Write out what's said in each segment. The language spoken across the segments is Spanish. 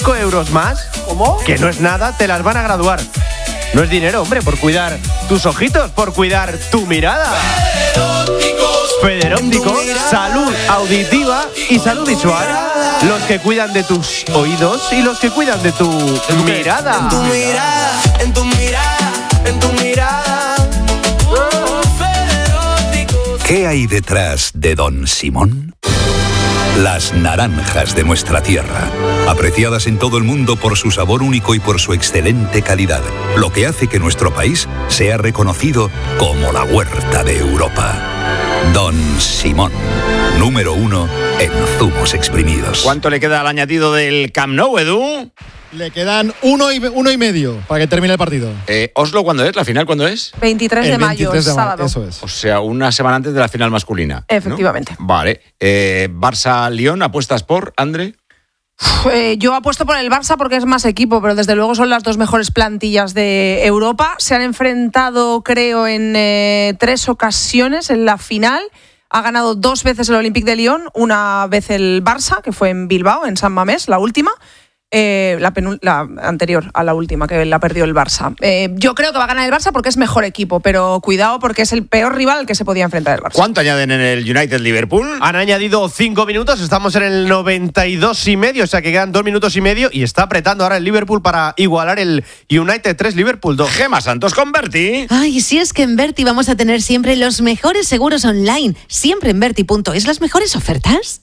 5 euros más, ¿Cómo? que no es nada, te las van a graduar. No es dinero, hombre, por cuidar tus ojitos, por cuidar tu mirada. Federópticos, salud auditiva y salud visual. Los que cuidan de tus oídos y los que cuidan de tu mirada. En tu mirada, en tu mirada, en tu mirada. Federópticos. ¿Qué hay detrás de Don Simón? Las naranjas de nuestra tierra, apreciadas en todo el mundo por su sabor único y por su excelente calidad, lo que hace que nuestro país sea reconocido como la huerta de Europa. Don Simón, número 1 en zumos exprimidos. ¿Cuánto le queda al añadido del Camp Nou, Edu? Le quedan uno y medio para que termine el partido. ¿Oslo cuándo es? ¿La final cuándo es? 23 de mayo, 23 de mayo, sábado. eso es. O sea, una semana antes de la final masculina, ¿no? Efectivamente. Vale. Barça-Lyon, ¿apuestas por, André? Yo apuesto por el Barça porque es más equipo, pero desde luego son las dos mejores plantillas de Europa. Se han enfrentado, creo, en 3 ocasiones en la final. Ha ganado 2 veces el Olympique de Lyon, una vez el Barça, que fue en Bilbao, en San Mamés, la última. La anterior a la última, que la perdió el Barça. Yo creo que va a ganar el Barça porque es mejor equipo, pero cuidado porque es el peor rival al que se podía enfrentar el Barça. ¿Cuánto añaden en el United-Liverpool? Han añadido 5 minutos, estamos en el 92,5, o sea que quedan 2 minutos y medio y está apretando ahora el Liverpool para igualar el United 3, Liverpool 2. Gemma Santos con Berti. Ay, si es que en Berti vamos a tener siempre los mejores seguros online. Siempre en Berti.es las mejores ofertas.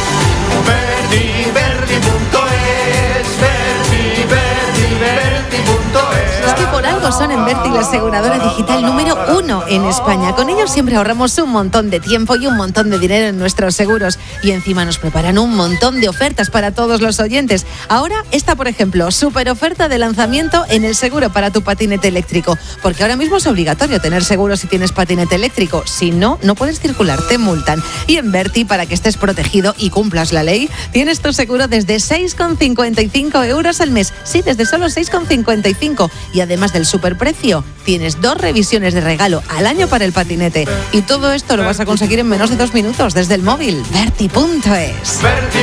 Es que por algo son en Berti la aseguradora digital número 1 en España. Con ellos siempre ahorramos un montón de tiempo y un montón de dinero en nuestros seguros. Y encima nos preparan un montón de ofertas para todos los oyentes. Ahora esta, por ejemplo, súper oferta de lanzamiento en el seguro para tu patinete eléctrico. Porque ahora mismo es obligatorio tener seguro si tienes patinete eléctrico. Si no, no puedes circular, te multan. Y en Berti, para que estés protegido y cumplas la ley, tienes tu seguro desde 6,55 euros al mes. Sí, desde solo 6,55. Y además del superprecio, tienes 2 revisiones de regalo al año para el patinete. Y todo esto lo vas a conseguir en menos de 2 minutos desde el móvil. Berti.es.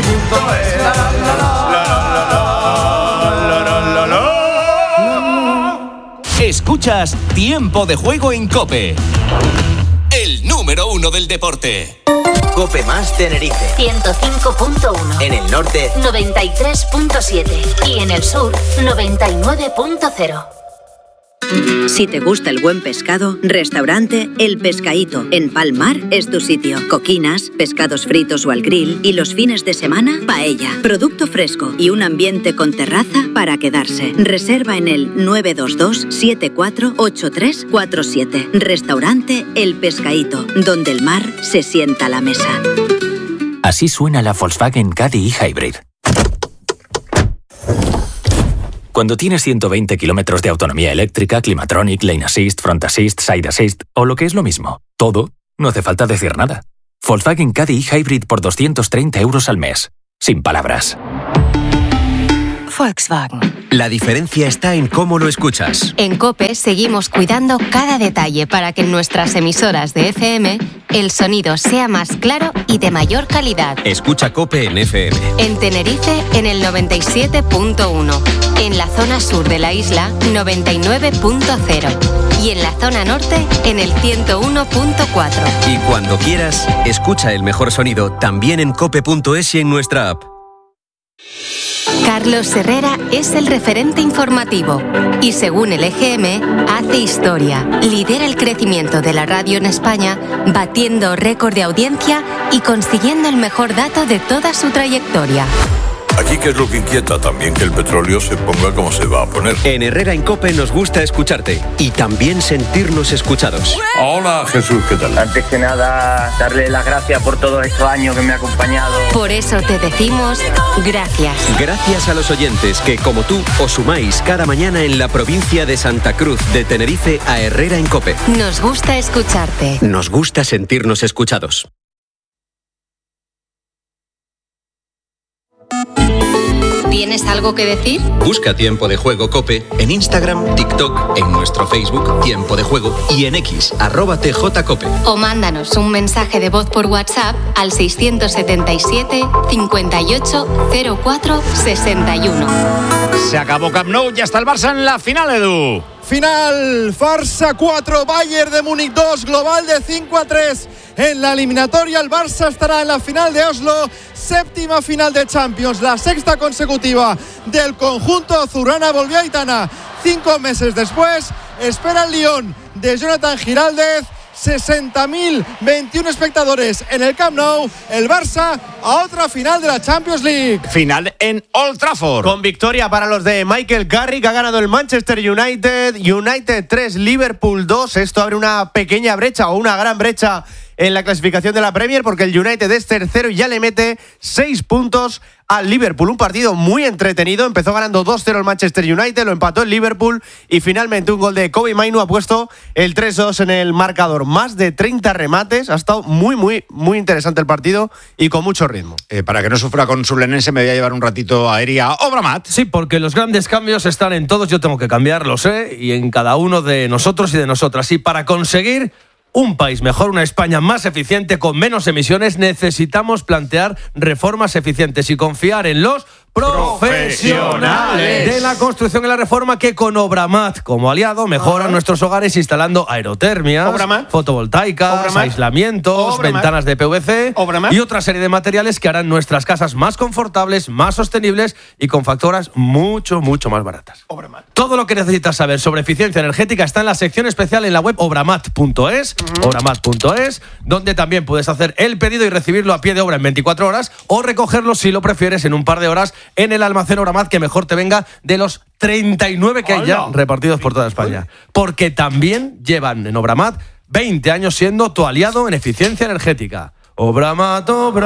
Escuchas Tiempo de Juego en COPE. El número 1 del deporte. COPE más Tenerife 105.1. En el norte 93.7. Y en el sur 99.0. Si te gusta el buen pescado, restaurante El Pescaíto en Palmar es tu sitio. Coquinas, pescados fritos o al grill y los fines de semana, paella. Producto fresco y un ambiente con terraza para quedarse. Reserva en el 922-748347. Restaurante El Pescaíto, donde el mar se sienta a la mesa. Así suena la Volkswagen Caddy e-Hybrid. Cuando tienes 120 kilómetros de autonomía eléctrica, Climatronic, Lane Assist, Front Assist, Side Assist o lo que es lo mismo, todo, no hace falta decir nada. Volkswagen Caddy e-Hybrid por 230 euros al mes. Sin palabras. Volkswagen. La diferencia está en cómo lo escuchas. En COPE seguimos cuidando cada detalle para que en nuestras emisoras de FM el sonido sea más claro y de mayor calidad. Escucha COPE en FM. En Tenerife en el 97.1. En la zona sur de la isla 99.0. Y en la zona norte en el 101.4. Y cuando quieras, escucha el mejor sonido también en cope.es y en nuestra app. Carlos Herrera es el referente informativo y según el EGM hace historia, lidera el crecimiento de la radio en España, batiendo récord de audiencia y consiguiendo el mejor dato de toda su trayectoria. Aquí, ¿qué es lo que inquieta? También que el petróleo se ponga como se va a poner. En Herrera en COPE nos gusta escucharte y también sentirnos escuchados. Hola, Jesús, ¿qué tal? Antes que nada, darle las gracias por todos estos años que me ha acompañado. Por eso te decimos gracias. Gracias a los oyentes que, como tú, os sumáis cada mañana en la provincia de Santa Cruz de Tenerife a Herrera en COPE. Nos gusta escucharte. Nos gusta sentirnos escuchados. ¿Tienes algo que decir? Busca Tiempo de Juego COPE en Instagram, TikTok, en nuestro Facebook Tiempo de Juego y en X, @TJCope. O mándanos un mensaje de voz por WhatsApp al 677 58 04 61. Se acabó Camp Nou, ya está el Barça en la final, Edu. Final, Barça 4, Bayern de Múnich 2, global de 5-3 en la eliminatoria. El Barça estará en la final de Oslo, séptima final de Champions, la sexta consecutiva del conjunto azulgrana. Volvió a Aitana 5 meses después, espera el Lyon de Jonathan Giraldez. 60.021 espectadores en el Camp Nou. El Barça a otra final de la Champions League. Final en Old Trafford. Con victoria para los de Michael Carrick, ha ganado el Manchester United. United 3, Liverpool 2. Esto abre una pequeña brecha o una gran brecha en la clasificación de la Premier, porque el United es tercero y ya le mete 6 puntos al Liverpool. Un partido muy entretenido. Empezó ganando 2-0 el Manchester United, lo empató el Liverpool y finalmente un gol de Kobbie Mainoo ha puesto el 3-2 en el marcador. Más de 30 remates. Ha estado muy interesante el partido y con mucho ritmo. Para que no sufra con su lenense, me voy a llevar un ratito a Eria Obramat. Sí, porque los grandes cambios están en todos. Yo tengo que cambiar, lo sé, y en cada uno de nosotros y de nosotras. Y para conseguir un país mejor, una España más eficiente, con menos emisiones, necesitamos plantear reformas eficientes y confiar en los profesionales de la construcción y la reforma, que con Obramat como aliado mejoran nuestros hogares instalando aerotermias, fotovoltaicas, aislamientos, ventanas de PVC y otra serie de materiales que harán nuestras casas más confortables, más sostenibles y con facturas mucho más baratas. Todo lo que necesitas saber sobre eficiencia energética está en la sección especial en la web obramat.es, donde también puedes hacer el pedido y recibirlo a pie de obra en 24 horas o recogerlo, si lo prefieres, en un par de horas en el almacén Obramat que mejor te venga de los 39 que hay ya repartidos por toda España. Porque también llevan en Obramat 20 años siendo tu aliado en eficiencia energética. Obramat.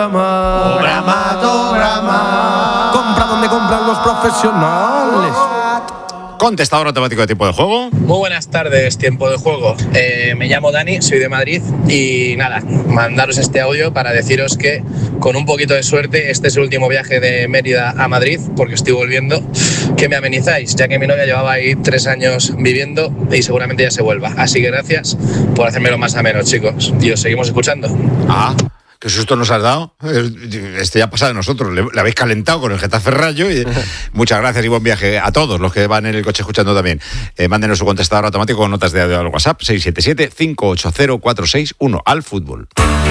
Compra donde compran los profesionales. Contestador automático de Tiempo de Juego. Muy buenas tardes, Tiempo de Juego. Me llamo Dani, soy de Madrid y nada, mandaros este audio para deciros que con un poquito de suerte este es el último viaje de Mérida a Madrid, porque estoy volviendo, que me amenizáis, ya que mi novia llevaba ahí 3 años viviendo y seguramente ya se vuelva. Así que gracias por hacérmelo más ameno, chicos, y os seguimos escuchando. ¿Qué susto nos has dado? Este ya pasa de nosotros. Le habéis calentado con el Getafe Rayo. Y muchas gracias y buen viaje a todos los que van en el coche escuchando también. Mándenos su contestador automático con notas de audio al WhatsApp 677-580-461 al fútbol.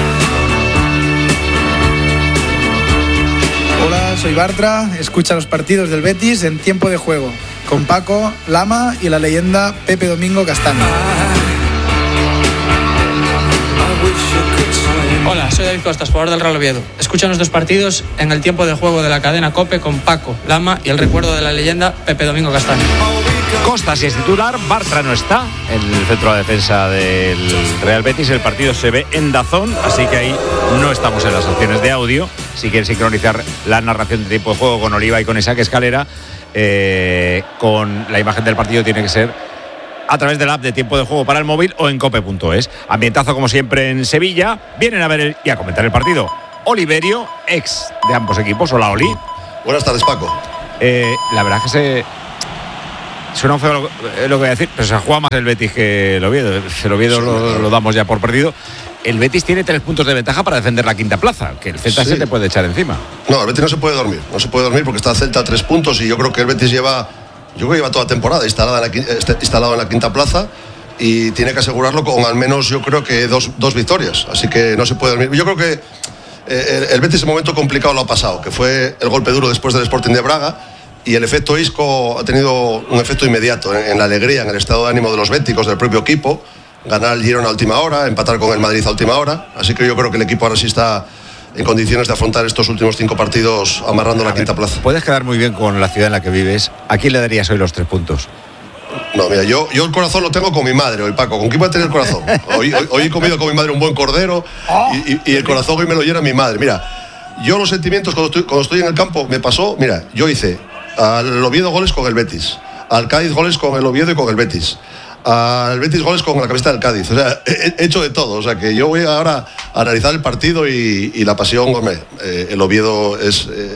Hola, soy Bartra. Escucha los partidos del Betis en Tiempo de Juego con Paco, Lama y la leyenda Pepe Domingo Castaño. Hola, soy David Costas, jugador del Real Oviedo. Escucha nuestros partidos en el Tiempo de Juego de la cadena COPE con Paco, Lama y el recuerdo de la leyenda Pepe Domingo Castaño. Costas es titular, Bartra no está en el centro de defensa del Real Betis. El partido se ve en DAZN, así que ahí no estamos en las opciones de audio. Si quieres sincronizar la narración de Tiempo de Juego con Oliva y con Isaac Escalera, con la imagen del partido tiene que ser a través del app de Tiempo de Juego para el móvil o en cope.es. Ambientazo como siempre en Sevilla. Vienen a ver y a comentar el partido Oliverio, ex de ambos equipos. Hola, Oli. Buenas tardes, Paco. La verdad es que suena feo lo que voy a decir, pero se juega más el Betis que el Oviedo. El Oviedo lo damos ya por perdido. El Betis tiene 3 puntos de ventaja para defender la quinta plaza, que el Celta se te puede echar encima. No, el Betis no se puede dormir. No se puede dormir porque está el Celta a 3 puntos y yo creo que el Betis lleva toda temporada instalado en la quinta plaza y tiene que asegurarlo con al menos, yo creo que dos victorias. Así que no se puede dormir. Yo creo que el Betis en un momento complicado lo ha pasado, que fue el golpe duro después del Sporting de Braga, y el efecto Isco ha tenido un efecto inmediato en la alegría, en el estado de ánimo de los béticos, del propio equipo. Ganar el Girona a última hora, empatar con el Madrid a última hora. Así que yo creo que el equipo ahora sí está en condiciones de afrontar estos últimos 5 partidos amarrando la quinta plaza. Puedes quedar muy bien con la ciudad en la que vives. ¿A quién le darías hoy los 3 puntos? No, mira, yo el corazón lo tengo con mi madre hoy, Paco. ¿Con quién voy a tener el corazón? Hoy he comido con mi madre un buen cordero y el corazón hoy me lo llena mi madre. Mira, yo los sentimientos cuando estoy en el campo me pasó, mira, yo hice al Oviedo goles con el Betis, al Cádiz goles con el Oviedo y con el Betis, al Betis goles con la camiseta del Cádiz. O sea, he hecho de todo. O sea, que yo voy ahora a analizar el partido y la pasión, hombre, el Oviedo es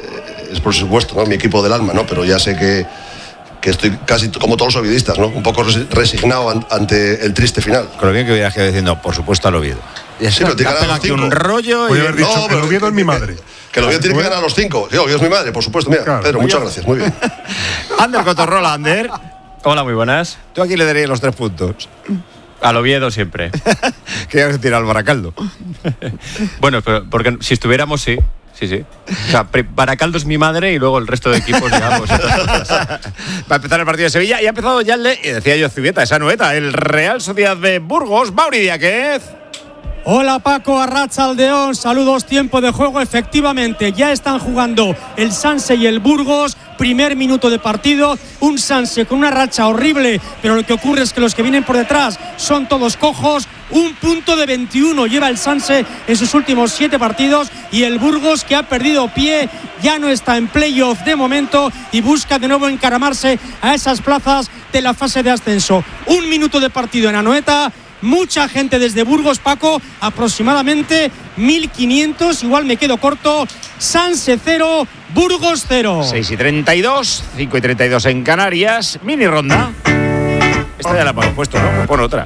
es por supuesto, ¿no?, mi equipo del alma, ¿no? Pero ya sé que estoy casi como todos los ovidistas, ¿no?, un poco resignado ante el triste final. Con lo bien que hubieras quedado diciendo, por supuesto, al Oviedo. Sí, pero tiene que ganar los 5. Un rollo y... No, pero el Oviedo es mi madre. Que el Oviedo tiene que ganar los 5. El Oviedo es mi madre, por supuesto. Mira, claro, Pedro, muchas gracias, muy bien. Ander Cotorrola, Ander. Hola, muy buenas. ¿Tú a quién le darías los 3 puntos? Al Oviedo siempre. Que ya se tira al Baracaldo. Bueno, pero porque si estuviéramos, sí. Sí. O sea, Baracaldo es mi madre y luego el resto de equipos, digamos. Va a empezar el partido de Sevilla y ha empezado ya decía yo, Zubieta, esa nueta, el Real Sociedad de Burgos. Mauri Diáquez. Hola Paco, Arratsaldeón, saludos, tiempo de juego. Efectivamente, ya están jugando el Sanse y el Burgos. Primer minuto de partido, un Sanse con una racha horrible, pero lo que ocurre es que los que vienen por detrás son todos cojos. Un punto de 21 lleva el Sanse en sus últimos 7 partidos y el Burgos, que ha perdido pie, ya no está en playoff de momento y busca de nuevo encaramarse a esas plazas de la fase de ascenso. Un minuto de partido en Anoeta. Mucha gente desde Burgos, Paco, aproximadamente 1.500, igual me quedo corto. Sanse 0, Burgos 0. 6:32, 5:32 en Canarias. Mini ronda. Esta ya la hemos puesto, ¿no? Pon otra.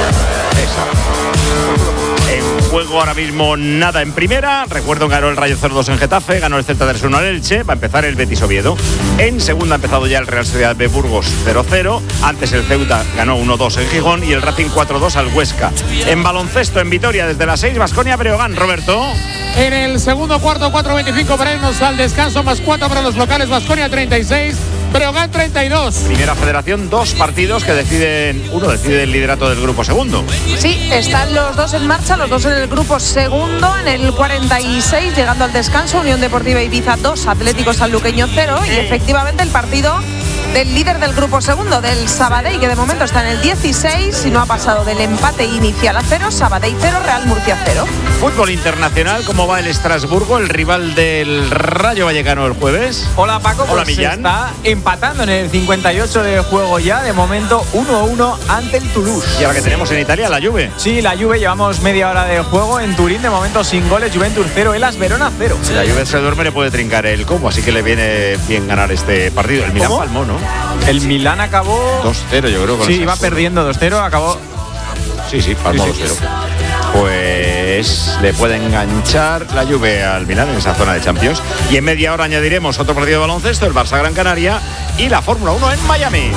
En juego ahora mismo nada en primera. Recuerdo que ganó el Rayo 0-2 en Getafe, ganó el Celta 3-1 al Elche. Va a empezar el Betis Oviedo. En segunda ha empezado ya el Real Sociedad de Burgos 0-0. Antes el Ceuta ganó 1-2 en Gijón y el Racing 4-2 al Huesca. En baloncesto en Vitoria desde las 6, Baskonia Breogán. Roberto. En el segundo cuarto, 4:25 para irnos al descanso, más 4 para los locales. Baskonia 36, Breogán 32. Primera Federación, 2 partidos que deciden. Uno decide el liderato del grupo segundo. Sí, están los 2 en marcha, los 2 en el grupo segundo. En el 46, llegando al descanso, Unión Deportiva Ibiza 2, Atlético Sanluqueño 0. Y efectivamente el partido del líder del grupo segundo, del Sabadell, que de momento está en el 16 y no ha pasado del empate inicial a 0. Sabadell 0, Real Murcia 0. Fútbol internacional, ¿cómo va el Estrasburgo, el rival del Rayo Vallecano el jueves? Hola Paco, hola pues Millán. Está empatando en el 58 de juego ya, de momento 1-1 ante el Toulouse. Y ahora que tenemos en Italia, la Juve. Sí, la Juve, llevamos media hora de juego en Turín, de momento sin goles, Juventus 0, Hellas Verona 0. Si la Juve se duerme le puede trincar el combo, así que le viene bien ganar este partido. El Milán palmó, ¿no? El Milán acabó 2-0, yo creo. Sí, iba perdiendo 2-0, acabó. Sí, palmó 2-0. Pues le puede enganchar la Juve al Milán en esa zona de Champions. Y en media hora añadiremos otro partido de baloncesto, el Barça Gran Canaria y la Fórmula 1 en Miami.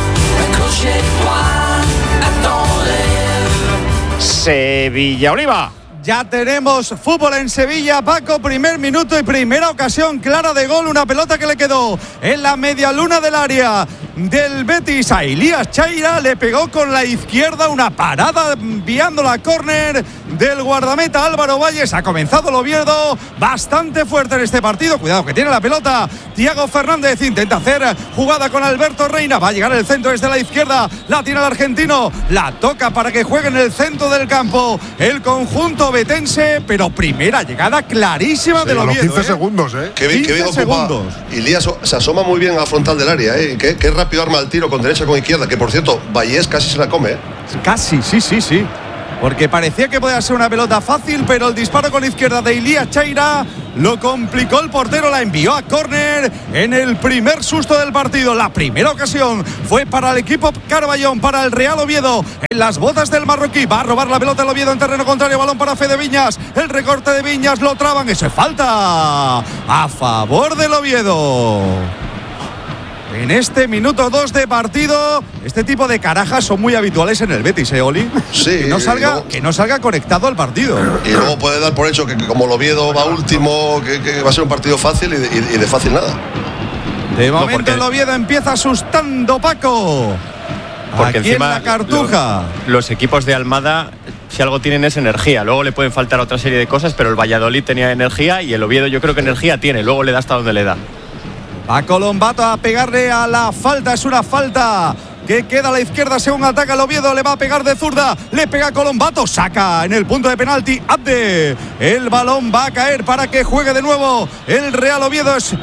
Sevilla Oliva. Ya tenemos fútbol en Sevilla, Paco, primer minuto y primera ocasión clara de gol, una pelota que le quedó en la media luna del área del Betis a Elías Chaira, le pegó con la izquierda, una parada enviándola a córner del guardameta Álvaro Valles. Ha comenzado el Oviedo bastante fuerte en este partido, cuidado que tiene la pelota Thiago Fernández, intenta hacer jugada con Alberto Reina, va a llegar el centro desde la izquierda, la tiene el argentino, la toca para que juegue en el centro del campo el conjunto betense, pero primera llegada clarísima de los 15 segundos, Qué bien segundos. Elías se asoma muy bien a la frontal del área, Qué rápido arma el tiro con derecha con izquierda, que por cierto, Vallés casi se la come, Casi, sí. Porque parecía que podía ser una pelota fácil, pero el disparo con izquierda de Elías Chaira lo complicó el portero, la envió a córner en el primer susto del partido. La primera ocasión fue para el equipo Carballón, para el Real Oviedo, en las botas del marroquí. Va a robar la pelota el Oviedo en terreno contrario, balón para Fede Viñas, el recorte de Viñas, lo traban, eso es falta a favor del Oviedo. En este minuto 2 de partido, este tipo de carajas son muy habituales en el Betis, Oli. Sí. Que no salga conectado al partido. Y luego puede dar por hecho que como el Oviedo va último, que va a ser un partido fácil y de fácil nada. De momento el Oviedo empieza asustando, Paco. Porque aquí encima en la Cartuja. Los equipos de Almada, si algo tienen es energía. Luego le pueden faltar otra serie de cosas, pero el Valladolid tenía energía y el Oviedo yo creo que energía tiene. Luego le da hasta donde le da. Va Colombato a pegarle a la falta, es una falta que queda a la izquierda según ataca el Oviedo, le va a pegar de zurda, le pega Colombato, saca en el punto de penalti Abde, el balón va a caer para que juegue de nuevo el Real Oviedo. Es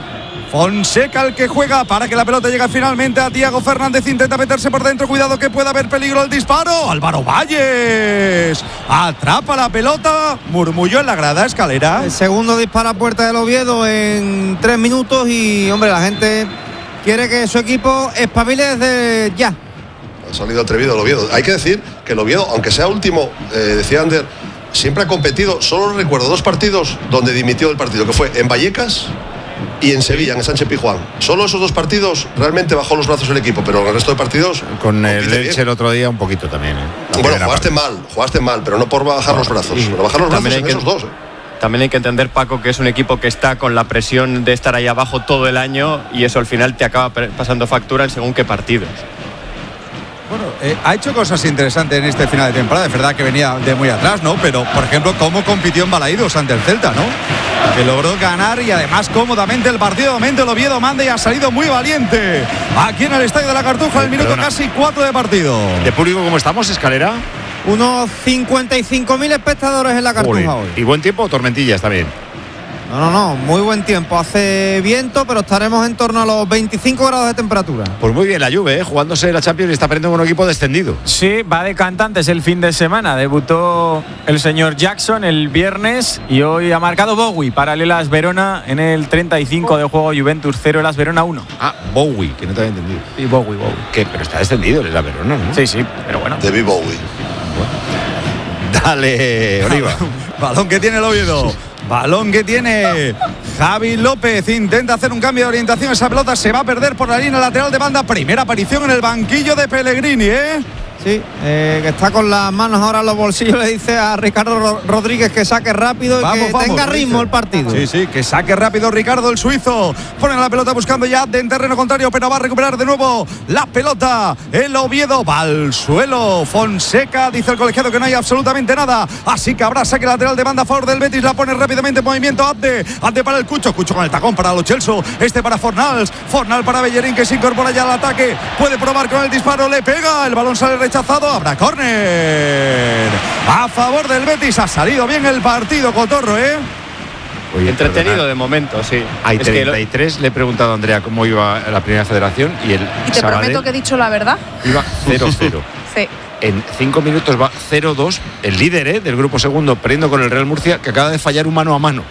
Fonseca el que juega para que la pelota llegue finalmente a Thiago Fernández. Intenta meterse por dentro. Cuidado que puede haber peligro. El disparo. Álvaro Valles atrapa la pelota. Murmulló en la grada. Escalera. El segundo disparo a puerta del Oviedo en 3 minutos. Y, hombre, la gente quiere que su equipo espabile desde ya. Ha salido atrevido el Oviedo. Hay que decir que el Oviedo, aunque sea último, decía Ander, siempre ha competido. Solo recuerdo 2 partidos donde dimitió del partido, que fue en Vallecas y en Sevilla, en Sánchez Pizjuán. Solo esos 2 partidos realmente bajó los brazos el equipo, pero el resto de partidos con el Elche el otro día un poquito también. Bueno, jugaste mal, pero no por bajar los brazos. Pero bajar los brazos en esos 2. También hay que entender, Paco, que es un equipo que está con la presión de estar ahí abajo todo el año y eso al final te acaba pasando factura en según qué partidos. Bueno, ha hecho cosas interesantes en este final de temporada. Es verdad que venía de muy atrás, ¿no? Pero, por ejemplo, cómo compitió en Balaídos ante el Celta, ¿no? Que logró ganar y además cómodamente el partido. De momento el Oviedo manda y ha salido muy valiente aquí en el Estadio de la Cartuja, el minuto casi 4 de partido. ¿De público cómo estamos, Escalera? Unos 55.000 espectadores en la Cartuja hoy. ¿Y buen tiempo o tormentillas también? No, muy buen tiempo. Hace viento, pero estaremos en torno a los 25 grados de temperatura. Pues muy bien la Juve, jugándose la Champions y está perdiendo con un equipo descendido. Sí, va de cantantes el fin de semana. Debutó el señor Jackson el viernes y hoy ha marcado Bowie para el Hellas Verona en el 35 de juego. Juventus 0, Hellas Verona 1. Ah, Bowie, que no te había entendido. Sí, Bowie. ¿Qué? Pero está descendido el Hellas Verona, ¿no? Sí, pero bueno. David Bowie. Dale, Oliva. Balón que tiene el Oviedo. Balón que tiene Javi López. Intenta hacer un cambio de orientación. Esa pelota se va a perder por la línea lateral de banda. Primera aparición en el banquillo de Pellegrini, ¿eh? Sí, que está con las manos ahora en los bolsillos. Le dice a Ricardo Rodríguez que saque rápido y que tenga ritmo el partido. Sí, que saque rápido Ricardo, el suizo. Pone la pelota buscando ya en terreno contrario, pero va a recuperar de nuevo la pelota. El Oviedo va al suelo. Fonseca dice el colegiado que no hay absolutamente nada. Así que habrá saque lateral de banda a favor del Betis. La pone rápidamente en movimiento Abde para el Cucho con el tacón para Lo Celso. Para Fornals para Bellerín, que se incorpora ya al ataque. Puede probar con el disparo, le pega. El balón sale rechazado, habrá córner a favor del Betis. Ha salido bien el partido, Cotorro, Oye, entretenido de momento, sí. Hay 33, le he preguntado a Andrea cómo iba la primera federación y te prometo que he dicho la verdad. Iba 0-0. Sí. En 5 minutos va 0-2, el líder del grupo segundo, perdiendo con el Real Murcia, que acaba de fallar un mano a mano.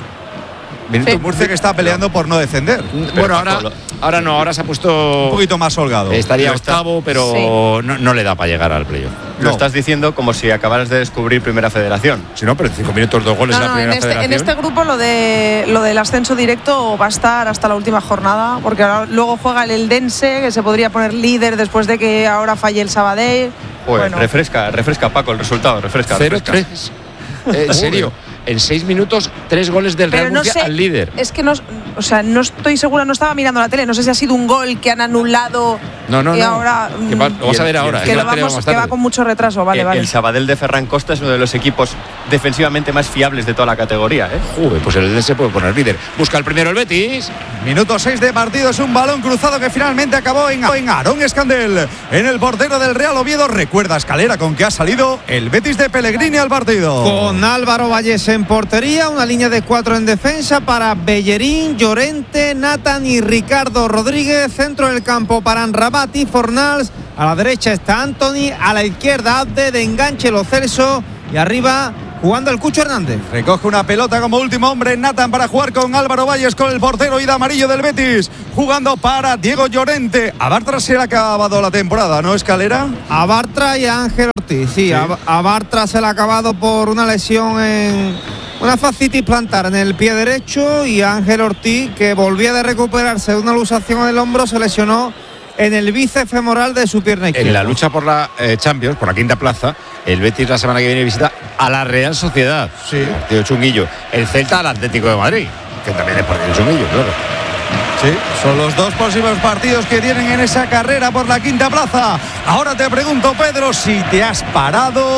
Murcia que está peleando por no descender. Bueno, ahora se ha puesto un poquito más holgado. Estaría octavo, pero no le da para llegar al playoff. Lo estás diciendo como si acabaras de descubrir Primera Federación. Si no, pero en 5 minutos 2 goles en la Primera Federación. En este grupo lo del ascenso directo va a estar hasta la última jornada, porque ahora luego juega el Eldense, que se podría poner líder después de que ahora falle el Sabadell. Pues refresca, Paco, el resultado, refresca. 0-3. ¿En serio? En 6 minutos, 3 goles del Real Murcia al líder. Es que no estoy segura, no estaba mirando la tele, no sé si ha sido un gol que han anulado. No. Ahora, lo vas a ver ahora. Que va con mucho retraso, vale. El Sabadell de Ferran Costa es uno de los equipos defensivamente más fiables de toda la categoría, Joder, pues el se puede poner líder. Busca el primero el Betis. Minuto 6 de partido, es un balón cruzado que finalmente acabó en Aarón Escandel, en el portero del Real Oviedo. Recuerda, Escalera, con que ha salido el Betis de Pellegrini al partido. Con Álvaro Valles en portería, una línea de 4 en defensa para Bellerín, Llorente, Nathan y Ricardo Rodríguez. Centro del campo para Amrabat y Fornals. A la derecha está Anthony, a la izquierda Abde, de enganche Lo Celso y arriba jugando el Cucho Hernández. Recoge una pelota como último hombre Nathan para jugar con Álvaro Valles, con el portero y de amarillo del Betis, jugando para Diego Llorente. A Bartra se le ha acabado la temporada, ¿no, Escalera? A Bartra y a Ángel Ortiz, sí. A Bartra se le ha acabado por una lesión en una fascitis plantar en el pie derecho, y a Ángel Ortiz, que volvía de recuperarse de una luxación en el hombro, se lesionó en el bíceps femoral de su pierna izquierda. En la lucha por la Champions, por la quinta plaza, el Betis la semana que viene visita a la Real Sociedad. Sí. Partido chunguillo. El Celta al Atlético de Madrid, que también es partido chunguillo, claro. Sí, son los 2 próximos partidos que tienen en esa carrera por la quinta plaza. Ahora te pregunto, Pedro, si te has parado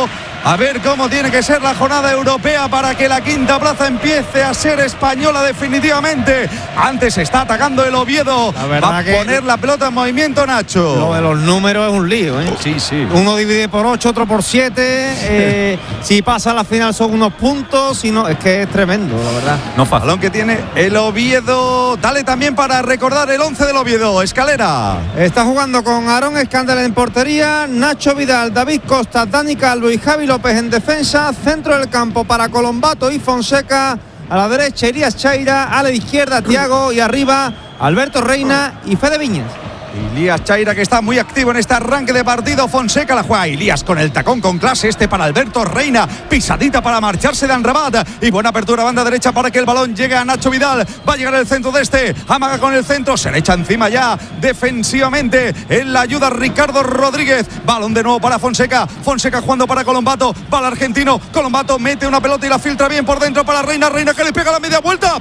A ver cómo tiene que ser la jornada europea para que la quinta plaza empiece a ser española definitivamente. Antes está atacando el Oviedo. Va a poner la pelota en movimiento, Nacho. Lo de los números es un lío, ¿eh? Sí. Uno divide por 8, otro por 7. Si pasa a la final son unos puntos. Si no, es que es tremendo, la verdad. No fácil. Balón que tiene el Oviedo. Dale también para recordar el 11 del Oviedo. Escalera. Está jugando con Aarón Escándalo en portería, Nacho Vidal, David Costa, Dani Calvo y Javi López en defensa. Centro del campo para Colombato y Fonseca. A la derecha Elías Chaira, a la izquierda Thiago y arriba Alberto Reina y Fede Viñas. Elías Chaira, que está muy activo en este arranque de partido. Fonseca la juega Elías con el tacón con clase. Para Alberto Reina. Pisadita para marcharse de Amrabat. Y buena apertura banda derecha para que el balón llegue a Nacho Vidal. Va a llegar el centro de Amaga con el centro. Se le echa encima ya defensivamente. En la ayuda Ricardo Rodríguez. Balón de nuevo para Fonseca. Fonseca jugando para Colombato. Va el argentino. Colombato mete una pelota y la filtra bien por dentro para Reina. Reina que le pega la media vuelta.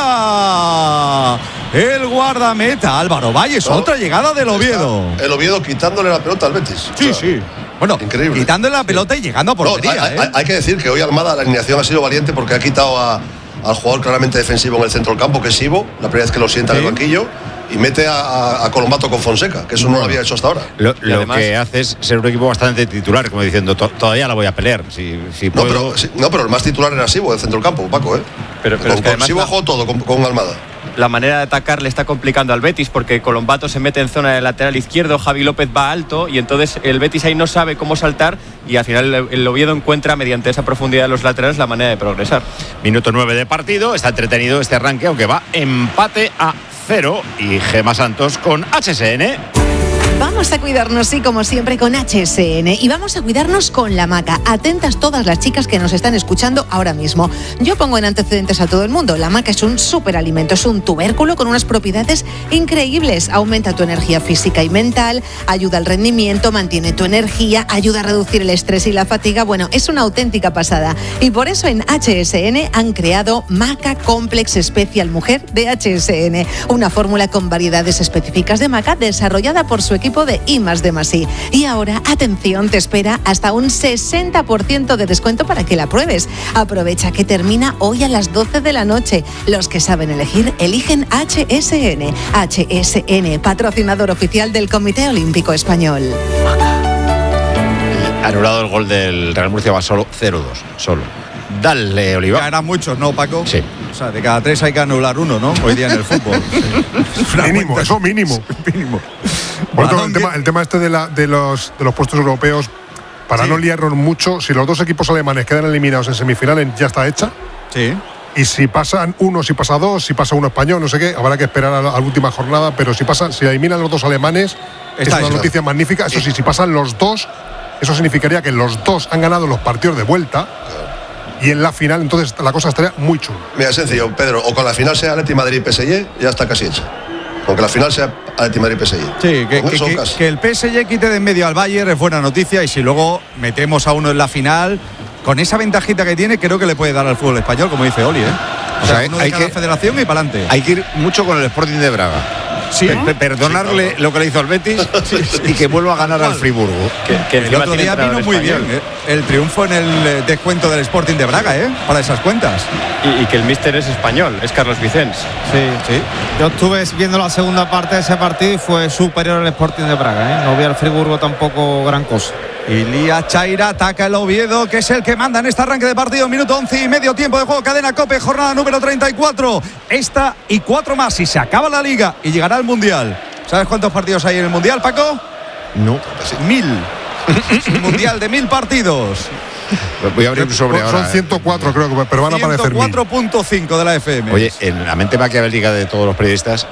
Para el guardameta Álvaro Valles. Otra llegada del Oviedo. El Oviedo quitándole la pelota al Betis. Sí. Bueno, increíble. Quitándole la pelota y llegando a portería. Hay que decir que hoy Almada, la alineación ha sido valiente porque ha quitado al jugador claramente defensivo en el centro del campo, que es Ivo, la primera vez que lo sienta en el banquillo, y mete a Colombato con Fonseca, que eso no lo había hecho hasta ahora. Lo que hace es ser un equipo bastante titular, como diciendo, todavía la voy a pelear. Si puedo... pero el más titular era Sibo, del centro del campo, Paco, ¿eh? Pero con Sibo jugó todo con Almada. La manera de atacar le está complicando al Betis porque Colombato se mete en zona de lateral izquierdo, Javi López va alto y entonces el Betis ahí no sabe cómo saltar y al final el Oviedo encuentra mediante esa profundidad de los laterales la manera de progresar. Minuto 9 de partido, está entretenido este arranque, aunque va empate a 0 y Gemma Santos con HSN. Vamos a cuidarnos, sí, como siempre, con HSN. Y vamos a cuidarnos con la maca. Atentas todas las chicas que nos están escuchando ahora mismo. Yo pongo en antecedentes a todo el mundo. La maca es un superalimento, es un tubérculo con unas propiedades increíbles. Aumenta tu energía física y mental, ayuda al rendimiento, mantiene tu energía, ayuda a reducir el estrés y la fatiga. Bueno, es una auténtica pasada. Y por eso en HSN han creado Maca Complex Special Mujer de HSN. Una fórmula con variedades específicas de maca desarrollada por su equipo de I+D+I. Y ahora, atención, te espera hasta un 60% de descuento para que la pruebes. Aprovecha que termina hoy a las 12 de la noche. Los que saben elegir, eligen HSN. HSN, patrocinador oficial del Comité Olímpico Español. Anulado el gol del Real Murcia, va solo 0-2. Solo. Dale, Oliva. Ya eran muchos, ¿no, Paco? Sí. O sea, de cada 3 hay que anular uno, ¿no? Hoy día en el fútbol. Mínimo, eso mínimo. Por otro, el tema este de los puestos europeos, para no liarnos mucho, si los dos equipos alemanes quedan eliminados en semifinales, ya está hecha. Sí. Y si pasan uno, si pasa dos, si pasa uno español, no sé qué, habrá que esperar a la última jornada, pero si eliminan los dos alemanes, es una noticia magnífica. Eso sí, si pasan los dos, eso significaría que los dos han ganado los partidos de vuelta. Y en la final, entonces, la cosa estaría muy chula. Mira, es sencillo, Pedro. O con la final sea Atleti Madrid-PSG, ya está casi hecha. Aunque la final sea Atleti Madrid-PSG. Sí, que el PSG quite de en medio al Bayern es buena noticia. Y si luego metemos a uno en la final, con esa ventajita que tiene, creo que le puede dar al fútbol español, como dice Oli, ¿eh? O sea, uno de cada federación y para adelante. Hay que ir mucho con el Sporting de Braga. Sí, perdonarle lo que le hizo al Betis y que vuelva a ganar al Friburgo. Que el otro día vino muy bien, el triunfo en el descuento del Sporting de Braga, para esas cuentas. Y que el míster es español, es Carlos Vicens. Sí. Yo estuve viendo la segunda parte de ese partido y fue superior al Sporting de Braga, No vi al Friburgo tampoco gran cosa. Elías Chaira ataca el Oviedo, que es el que manda en este arranque de partido. Minuto 11 y medio, tiempo de juego. Cadena COPE, jornada número 34. Esta y 4 más y se acaba la Liga y llegará al Mundial. ¿Sabes cuántos partidos hay en el Mundial, Paco? No. 1000. Un Mundial de 1000 partidos. Voy a abrir un sobre ahora. Son 104, creo que, pero van a aparecer 104.5 de la FM. Oye, en la mente maquiavélica de todos los periodistas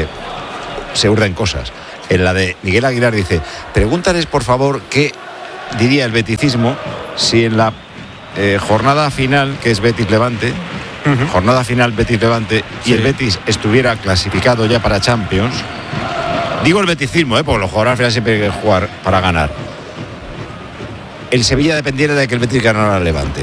se urden cosas. En la de Miguel Aguilar dice: pregúntales, por favor, qué diría el beticismo si en la jornada final, que es Betis-Levante, jornada final Betis-Levante, y el Betis estuviera clasificado ya para Champions. Digo el beticismo, porque los jugadores al final siempre hay que jugar para ganar. el Sevilla dependiera de que el Betis ganara al Levante?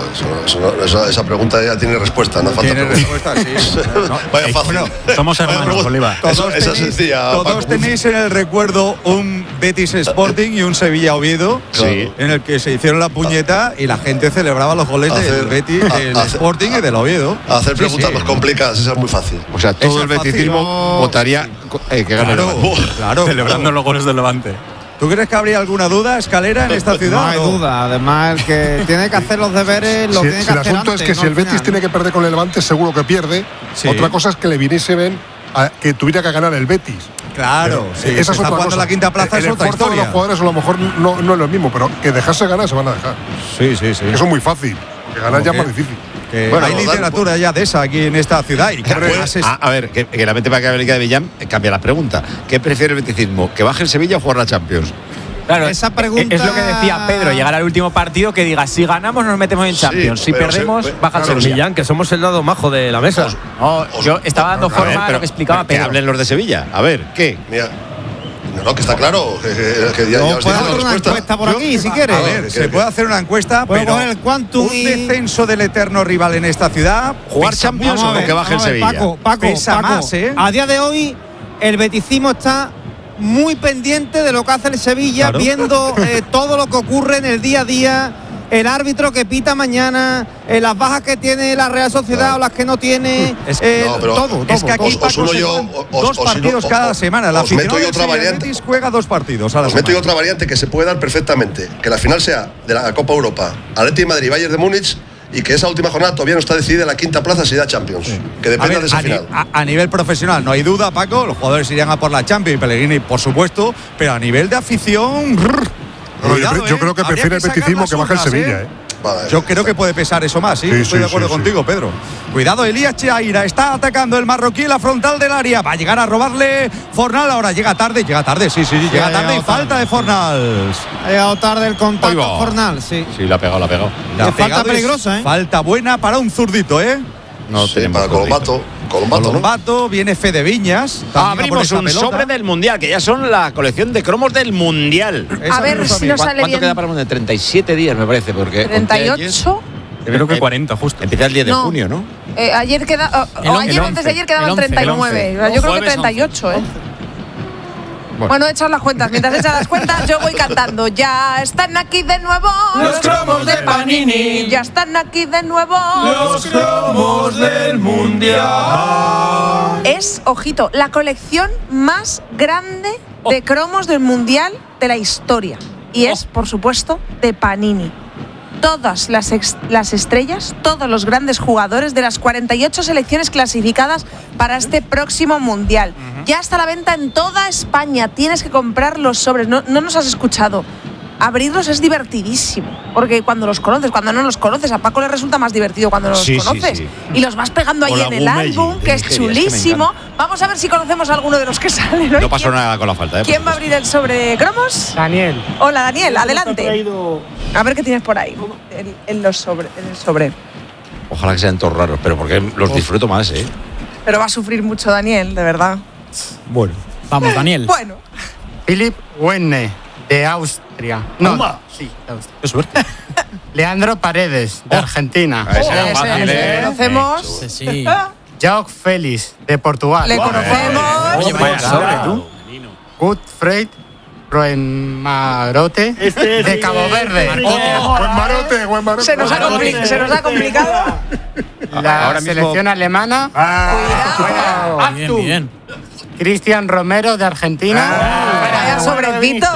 Esa pregunta ya tiene respuesta, no falta Tiene respuesta, sí. Vaya fácil. Somos hermanos, Oliva. Esa es sencilla. Todos tenéis en el recuerdo un Betis Sporting y un Sevilla Oviedo, en el que se hicieron la puñeta y la gente celebraba los goles del Betis, del Sporting y del Oviedo. Hacer preguntas más complicadas, esa es muy fácil. O sea, todo el beticismo votaría que gane el Levante. Claro. Celebrando los goles del Levante. ¿Tú crees que habría alguna duda, Escalera, en esta ciudad? No hay duda. Además, el que tiene que hacer los deberes lo tiene que hacer. El asunto antes, es que si el Betis tiene que perder con el Levante, seguro que pierde. Sí. Otra cosa es que le viniese bien que tuviera que ganar el Betis. Claro, sí, esa es otra cosa. La quinta plaza el es otra esfuerzo historia. de los jugadores a lo mejor no es lo mismo, pero que dejarse ganar se van a dejar. Sí. Eso es muy fácil. Que ganar ya es más difícil. Bueno, hay literatura ya de esa aquí en esta ciudad. Y a ver, que la mente para que hable de Villam cambia la pregunta. ¿Qué prefiere el beticismo? ¿Que baje el Sevilla o jugar la Champions? Claro, esa pregunta es lo que decía Pedro, llegar al último partido que diga, si ganamos nos metemos en Champions, si perdemos baja el Sevilla. Millán, que somos el lado majo de la mesa. No, yo estaba dando forma a lo que explicaba Pedro. Que hablen los de Sevilla. A ver, ¿qué? Mira, no, que está claro. Que ya os puedo digo hacer la una respuesta. encuesta por aquí, si quieres. A ver, se puede hacer una encuesta, Puedo pero coger el Quantum un descenso del eterno rival en esta ciudad. ¿Jugar Champions o que baje el Sevilla? Paco, Pesa más, ¿eh? A día de hoy, el beticismo está muy pendiente de lo que hace el Sevilla, viendo todo lo que ocurre en el día a día, el árbitro que pita mañana, las bajas que tiene la Real Sociedad o las que no tiene, todo. Es que aquí dos partidos cada semana. La afición del Betis juega 2 partidos a la semana. Os meto yo otra variante que se puede dar perfectamente, que la final sea de la Copa Europa, Atleti de Madrid, Bayern de Múnich, y que esa última jornada todavía no está decidida la quinta plaza si da Champions. Que dependa de esa final. A nivel profesional, no hay duda, Paco, los jugadores irían a por la Champions, Pellegrini, por supuesto, pero a nivel de afición. Cuidado, yo creo que prefiere el beticismo que baje el Sevilla. Yo creo que puede pesar eso más, estoy de acuerdo contigo, Pedro. Cuidado, Elías Cheaira, está atacando el marroquí en la frontal del área. Va a llegar a robarle Fornal ahora. Llega tarde, llega tarde y falta de Fornals. Ha llegado tarde el contacto Fornal, sí. Sí, la ha pegado. Falta peligrosa, Falta buena para un zurdito, No tenemos para Colombato, viene Fede Viñas. Abrimos un sobre del Mundial, que ya son la colección de cromos del Mundial. A ver si nos sale bien. ¿Cuánto queda para el Mundial? 37 días, me parece. Porque 38. Creo que 40, justo. Empieza el 10 de junio, ¿no? Ayer antes de ayer quedaban 39. Yo creo que 38, Bueno, echad las cuentas. Mientras echas las cuentas, yo voy cantando. Ya están aquí de nuevo los cromos de Panini. Ya están aquí de nuevo los cromos del Mundial. Es, ojito, la colección más grande de cromos del Mundial de la historia. Y es, por supuesto, de Panini. Todas las estrellas, todos los grandes jugadores de las 48 selecciones clasificadas para este próximo Mundial. Ya está a la venta en toda España. Tienes que comprar los sobres. No nos has escuchado. Abrirlos es divertidísimo. Porque cuando los conoces, cuando no los conoces, a Paco le resulta más divertido cuando los conoces. Sí. Y los vas pegando ahí en el álbum, que es chulísimo. Vamos a ver si conocemos a alguno de los que salen hoy. No pasó nada con la falta. ¿Quién va a abrir el sobre de cromos? Daniel. Hola, Daniel, adelante. A ver qué tienes por ahí en el sobre. Ojalá que sean todos raros, pero porque los disfruto más, Pero va a sufrir mucho Daniel, de verdad. Bueno, vamos, Daniel. Bueno. Philipp Wenne, de Austria. No, sí, de Austria. Qué suerte. Leandro Paredes, de Argentina. Le conocemos. Sí. Joao Félix, de Portugal. Le conocemos. Oye, vaya sobre, tú. Godfrey Roenmarote, de Cabo Verde. Buenmarote. Se nos ha complicado. La selección alemana. Cuidado. Bien. Cristian Romero, de Argentina. Vaya sobrecito,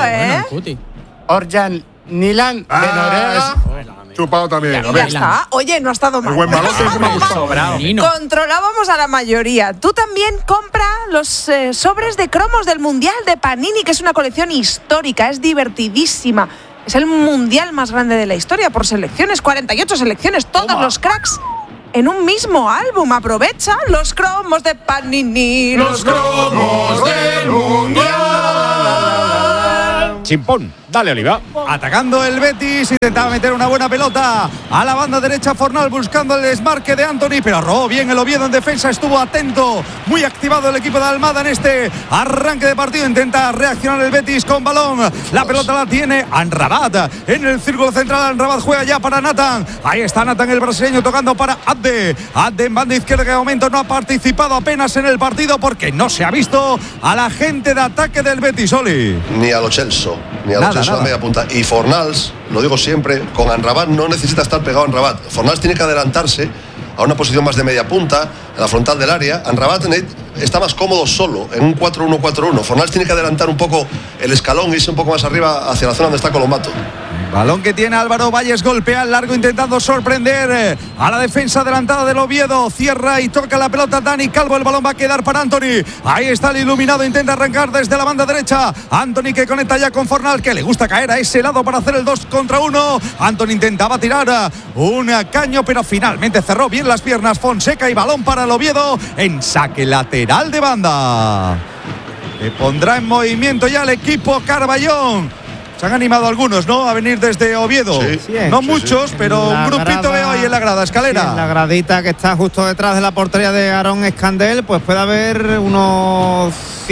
Orjan Nilan, de Noruega. Chupado también. Ya está. Oye, no ha estado mal. Buen malote, eso me ha gustado. Controlábamos a la mayoría. Tú también compra los sobres de cromos del Mundial de Panini, que es una colección histórica, es divertidísima. Es el Mundial más grande de la historia por selecciones, 48 selecciones, todos los cracks en un mismo álbum. Aprovecha los cromos de Panini. Los cromos del Mundial. chimpón. Dale, Oliva. Atacando el Betis, intentaba meter una buena pelota a la banda derecha. Fornal buscando el desmarque de Anthony, pero robó bien el Oviedo en defensa. Estuvo atento, muy activado el equipo de Almada en este arranque de partido. Intenta reaccionar el Betis con balón. La pelota la tiene Amrabat en el círculo central. Amrabat juega ya para Nathan. Ahí está Nathan, el brasileño, tocando para Abde. Abde en banda izquierda, que de momento no ha participado apenas en el partido porque no se ha visto a la gente de ataque del Betis, Oli. Ni a Lo Celso, ni a Lo Celso a media punta. Y Fornals, lo digo siempre, con Amrabat no necesita estar pegado a Amrabat. Fornals tiene que adelantarse a una posición más de media punta, en la frontal del área. Amrabat está más cómodo solo, en un 4-1-4-1. Fornals tiene que adelantar un poco el escalón y irse un poco más arriba hacia la zona donde está Colombato. Balón que tiene Álvaro Valles, golpea al largo intentando sorprender a la defensa adelantada del Oviedo. Cierra y toca la pelota Dani Calvo. El balón va a quedar para Anthony. Ahí está el iluminado, intenta arrancar desde la banda derecha. Anthony, que conecta ya con Fornal, que le gusta caer a ese lado para hacer el 2 contra 1. Anthony intentaba tirar un caño, pero finalmente cerró bien las piernas Fonseca y balón para el Oviedo en saque lateral de banda. Que pondrá en movimiento ya el equipo Carballón. Se han animado algunos, ¿no? A venir desde Oviedo. Sí. No muchos, pero un grupito veo ahí en la grada, Escalera. Sí, en la gradita que está justo detrás de la portería de Aarón Escandel, pues puede haber unos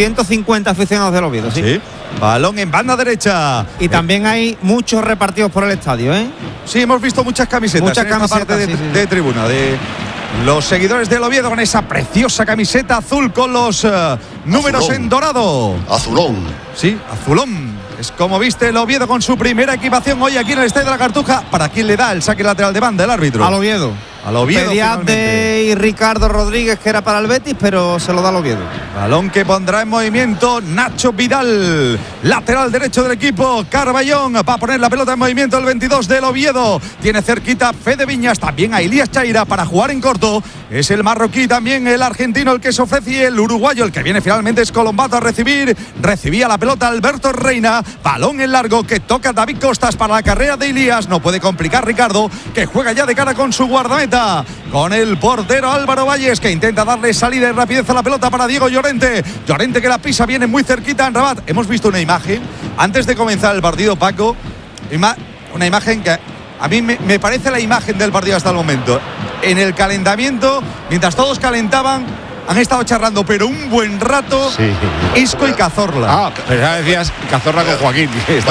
150 aficionados del Oviedo, sí. Balón en banda derecha. Y también hay muchos repartidos por el estadio, ¿eh? Sí, hemos visto muchas camisetas. Muchas camisetas de tribuna, de los seguidores del Oviedo con esa preciosa camiseta azul con los números azulón. En dorado. Azulón. Sí, azulón. Es como viste el Oviedo con su primera equipación hoy aquí en el Estadio de la Cartuja. ¿Para quién le da el saque lateral de banda el árbitro? Al Oviedo. Al Oviedo. Pedía de Ricardo Rodríguez, que era para el Betis, pero se lo da al Oviedo. Balón que pondrá en movimiento Nacho Vidal, lateral derecho del equipo Carballón. Va a poner la pelota en movimiento el 22 del Oviedo. Tiene cerquita Fede Viñas, también a Elías Chaira para jugar en corto. Es el marroquí, también el argentino el que se ofrece, y el uruguayo el que viene finalmente es Colombato a recibir. Recibía la pelota Alberto Reina. Balón en largo que toca David Costas para la carrera de Elías. No puede complicar Ricardo, que juega ya de cara con su guardameta. Con el portero Álvaro Valles, que intenta darle salida y rapidez a la pelota para Diego Llorente. Llorente, que la pisa, viene muy cerquita en Rabat. Hemos visto una imagen antes de comenzar el partido, Paco. Una imagen que a mí me parece la imagen del partido hasta el momento. En el calentamiento, mientras todos calentaban, han estado charlando, pero un buen rato, Isco y Cazorla. Pero ya decías Cazorla con Joaquín.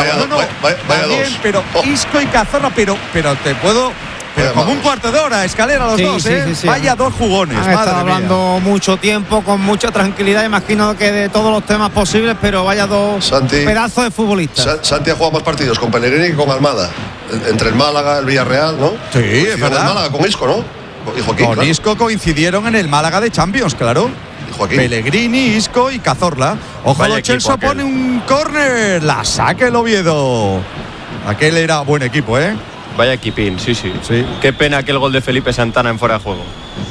Vaya dos. Pero Isco y Cazorla, pero te puedo... Pero como un cuarto de hora, Escalera los dos, ¿eh? Sí. Vaya dos jugones. Han estado hablando mucho tiempo, con mucha tranquilidad, imagino que de todos los temas posibles, pero vaya dos pedazos de futbolistas. Santi ha jugado más partidos con Pellegrini que con Almada. Entre el Málaga, el Villarreal, ¿no? Sí, es verdad. El Málaga con Isco, ¿no? Y Joaquín, con Isco coincidieron en el Málaga de Champions, claro. Joaquín. Pellegrini, Isco y Cazorla. Ojo, Lo Celso pone un córner. La saca el Oviedo. Aquel era buen equipo, ¿eh? Vaya equipín, sí. Qué pena aquel gol de Felipe Santana en fuera de juego.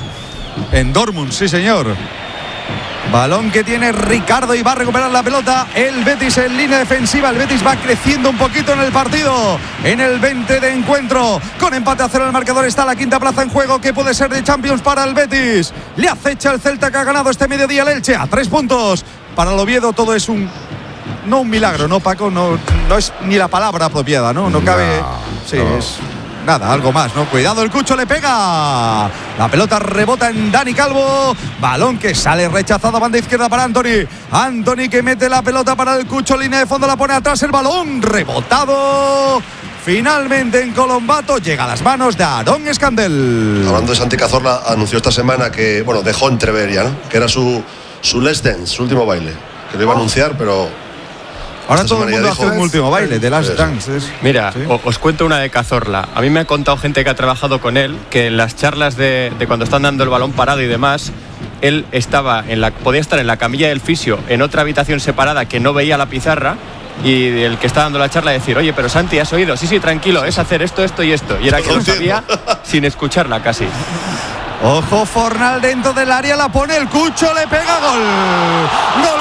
En Dortmund, sí señor. Balón que tiene Ricardo y va a recuperar la pelota el Betis en línea defensiva. El Betis va creciendo un poquito en el partido. En el 20 de encuentro, con empate a 0 en el marcador, está la quinta plaza en juego, que puede ser de Champions para el Betis. Le acecha el Celta, que ha ganado este mediodía el Elche a 3 puntos. Para el Oviedo todo es no un milagro, ¿no, Paco? No es ni la palabra apropiada, ¿no? No cabe. Sí, no. Es nada, algo más, ¿no? Cuidado, el Cucho le pega. La pelota rebota en Dani Calvo. Balón que sale rechazado a banda izquierda para Anthony. Anthony, que mete la pelota para el Cucho, línea de fondo, la pone atrás, el balón rebotado. Finalmente en Colombato llega a las manos de Aarón Escandel. Hablando de Santi Cazorla, anunció esta semana que, dejó entrever ya, ¿no? Que era su Last Dance, su último baile. Que lo iba a anunciar, pero... Ahora todo el mundo hace un último baile de Last Dance. Mira, os cuento una de Cazorla. A mí me ha contado gente que ha trabajado con él que en las charlas de cuando están dando el balón parado y demás, él podía estar en la camilla del fisio en otra habitación separada que no veía la pizarra, y el que está dando la charla decir: oye, pero Santi, ¿has oído? Sí, tranquilo, es hacer esto, esto y esto. Y era que lo sabía sin escucharla casi. Ojo, Fornal dentro del área, la pone el Cucho, le pega, gol. Gol.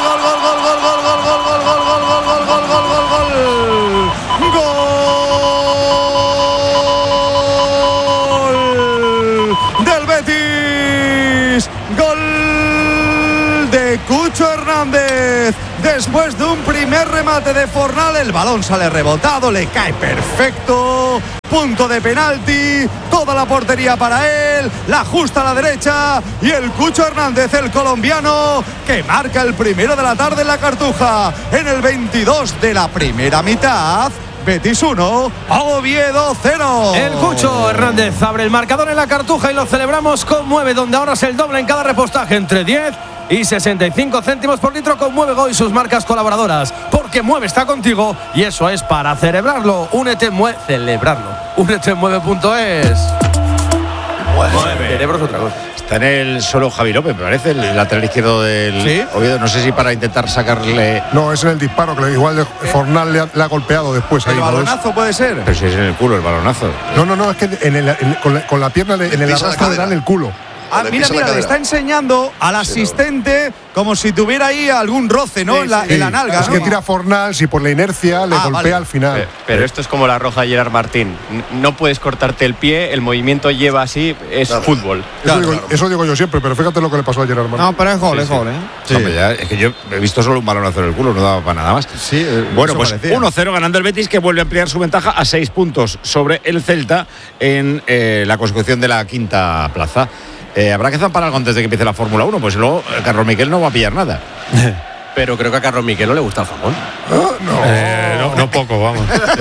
Gol del Betis. Gol de Cucho Hernández. Después de un primer Primer remate de Fornal, el balón sale rebotado, le cae perfecto. Punto de penalti, toda la portería para él, la ajusta a la derecha y el Cucho Hernández, el colombiano, que marca el primero de la tarde en la Cartuja, en el 22 de la primera mitad. Betis 1, Oviedo 0. El Cucho Hernández abre el marcador en la Cartuja y lo celebramos con Mueve, donde ahora es el doble en cada repostaje, entre 10 y 65 céntimos por litro con Mueve Go y sus marcas colaboradoras. Porque Mueve está contigo y eso es para celebrarlo. Únete en Mueve, celebrarlo. Únete en Mueve.es. Mueve. Cerebro es otra cosa. Está en el solo Javi López, me parece, el lateral izquierdo del Oviedo. No sé si para intentar sacarle. No, es en el disparo, que igual Fornal le ha golpeado después. ¿El balonazo puede ser? Pero si es en el culo el balonazo. No, es que con la pierna en el arrastre le dan el culo. Mira, le está enseñando al asistente como si tuviera ahí algún roce, ¿no? En la nalga. Es que tira Fornal, si por la inercia le golpea al final. Pero esto es como la roja de Gerard Martín. No puedes cortarte el pie, el movimiento lleva así, es fútbol. Eso digo yo siempre, pero fíjate lo que le pasó a Gerard Martín. No, pero es gol, ¿eh? Sí. Hombre, ya, es que yo he visto solo un balonazo en el culo, no daba para nada más. Sí, bueno, pues 1-0 ganando el Betis, que vuelve a ampliar su ventaja a 6 puntos sobre el Celta en la consecución de la quinta plaza. Habrá que zampar algo antes de que empiece la Fórmula 1, pues luego Carlos Miquel no va a pillar nada. Pero creo que a Carlos Miquel no le gusta el jamón. No poco, vamos.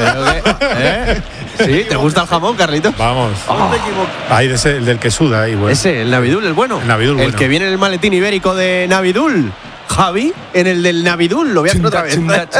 ¿Sí? ¿Te gusta el jamón, Carlito? Vamos. Ahí el del que suda ahí, bueno. Ese, el Navidul, el bueno. El Navidul, el bueno. que viene en el maletín ibérico de Navidul. Javi, en el del Navidul, lo voy a hacer otra vez.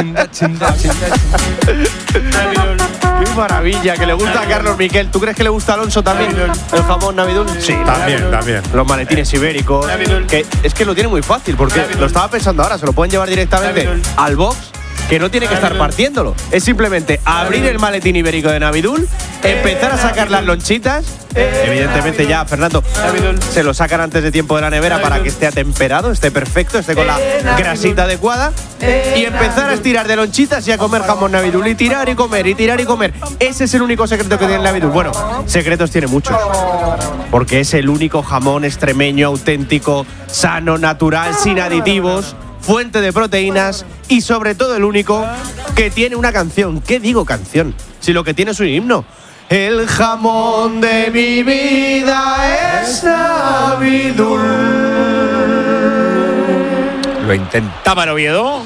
Qué maravilla, que le gusta a Carlos Miquel. ¿Tú crees que le gusta a Alonso también el jamón Navidul? Sí, también. Los maletines ibéricos. Que es que lo tiene muy fácil, porque lo estaba pensando ahora, se lo pueden llevar directamente al box, que no tiene que estar partiéndolo. Es simplemente abrir el maletín ibérico de Navidul, empezar a sacar las lonchitas. Evidentemente ya, Fernando, se lo sacan antes de tiempo de la nevera para que esté atemperado, esté perfecto, esté con la grasita adecuada, y empezar a estirar de lonchitas y a comer jamón Navidul, y tirar y comer, y tirar y comer. Ese es el único secreto que tiene el Navidul. Bueno, secretos tiene muchos, porque es el único jamón extremeño, auténtico, sano, natural, sin aditivos, fuente de proteínas y sobre todo el único que tiene una canción. ¿Qué digo canción? Si lo que tiene es un himno. El jamón de mi vida es Navidul. Lo intentaba el Oviedo.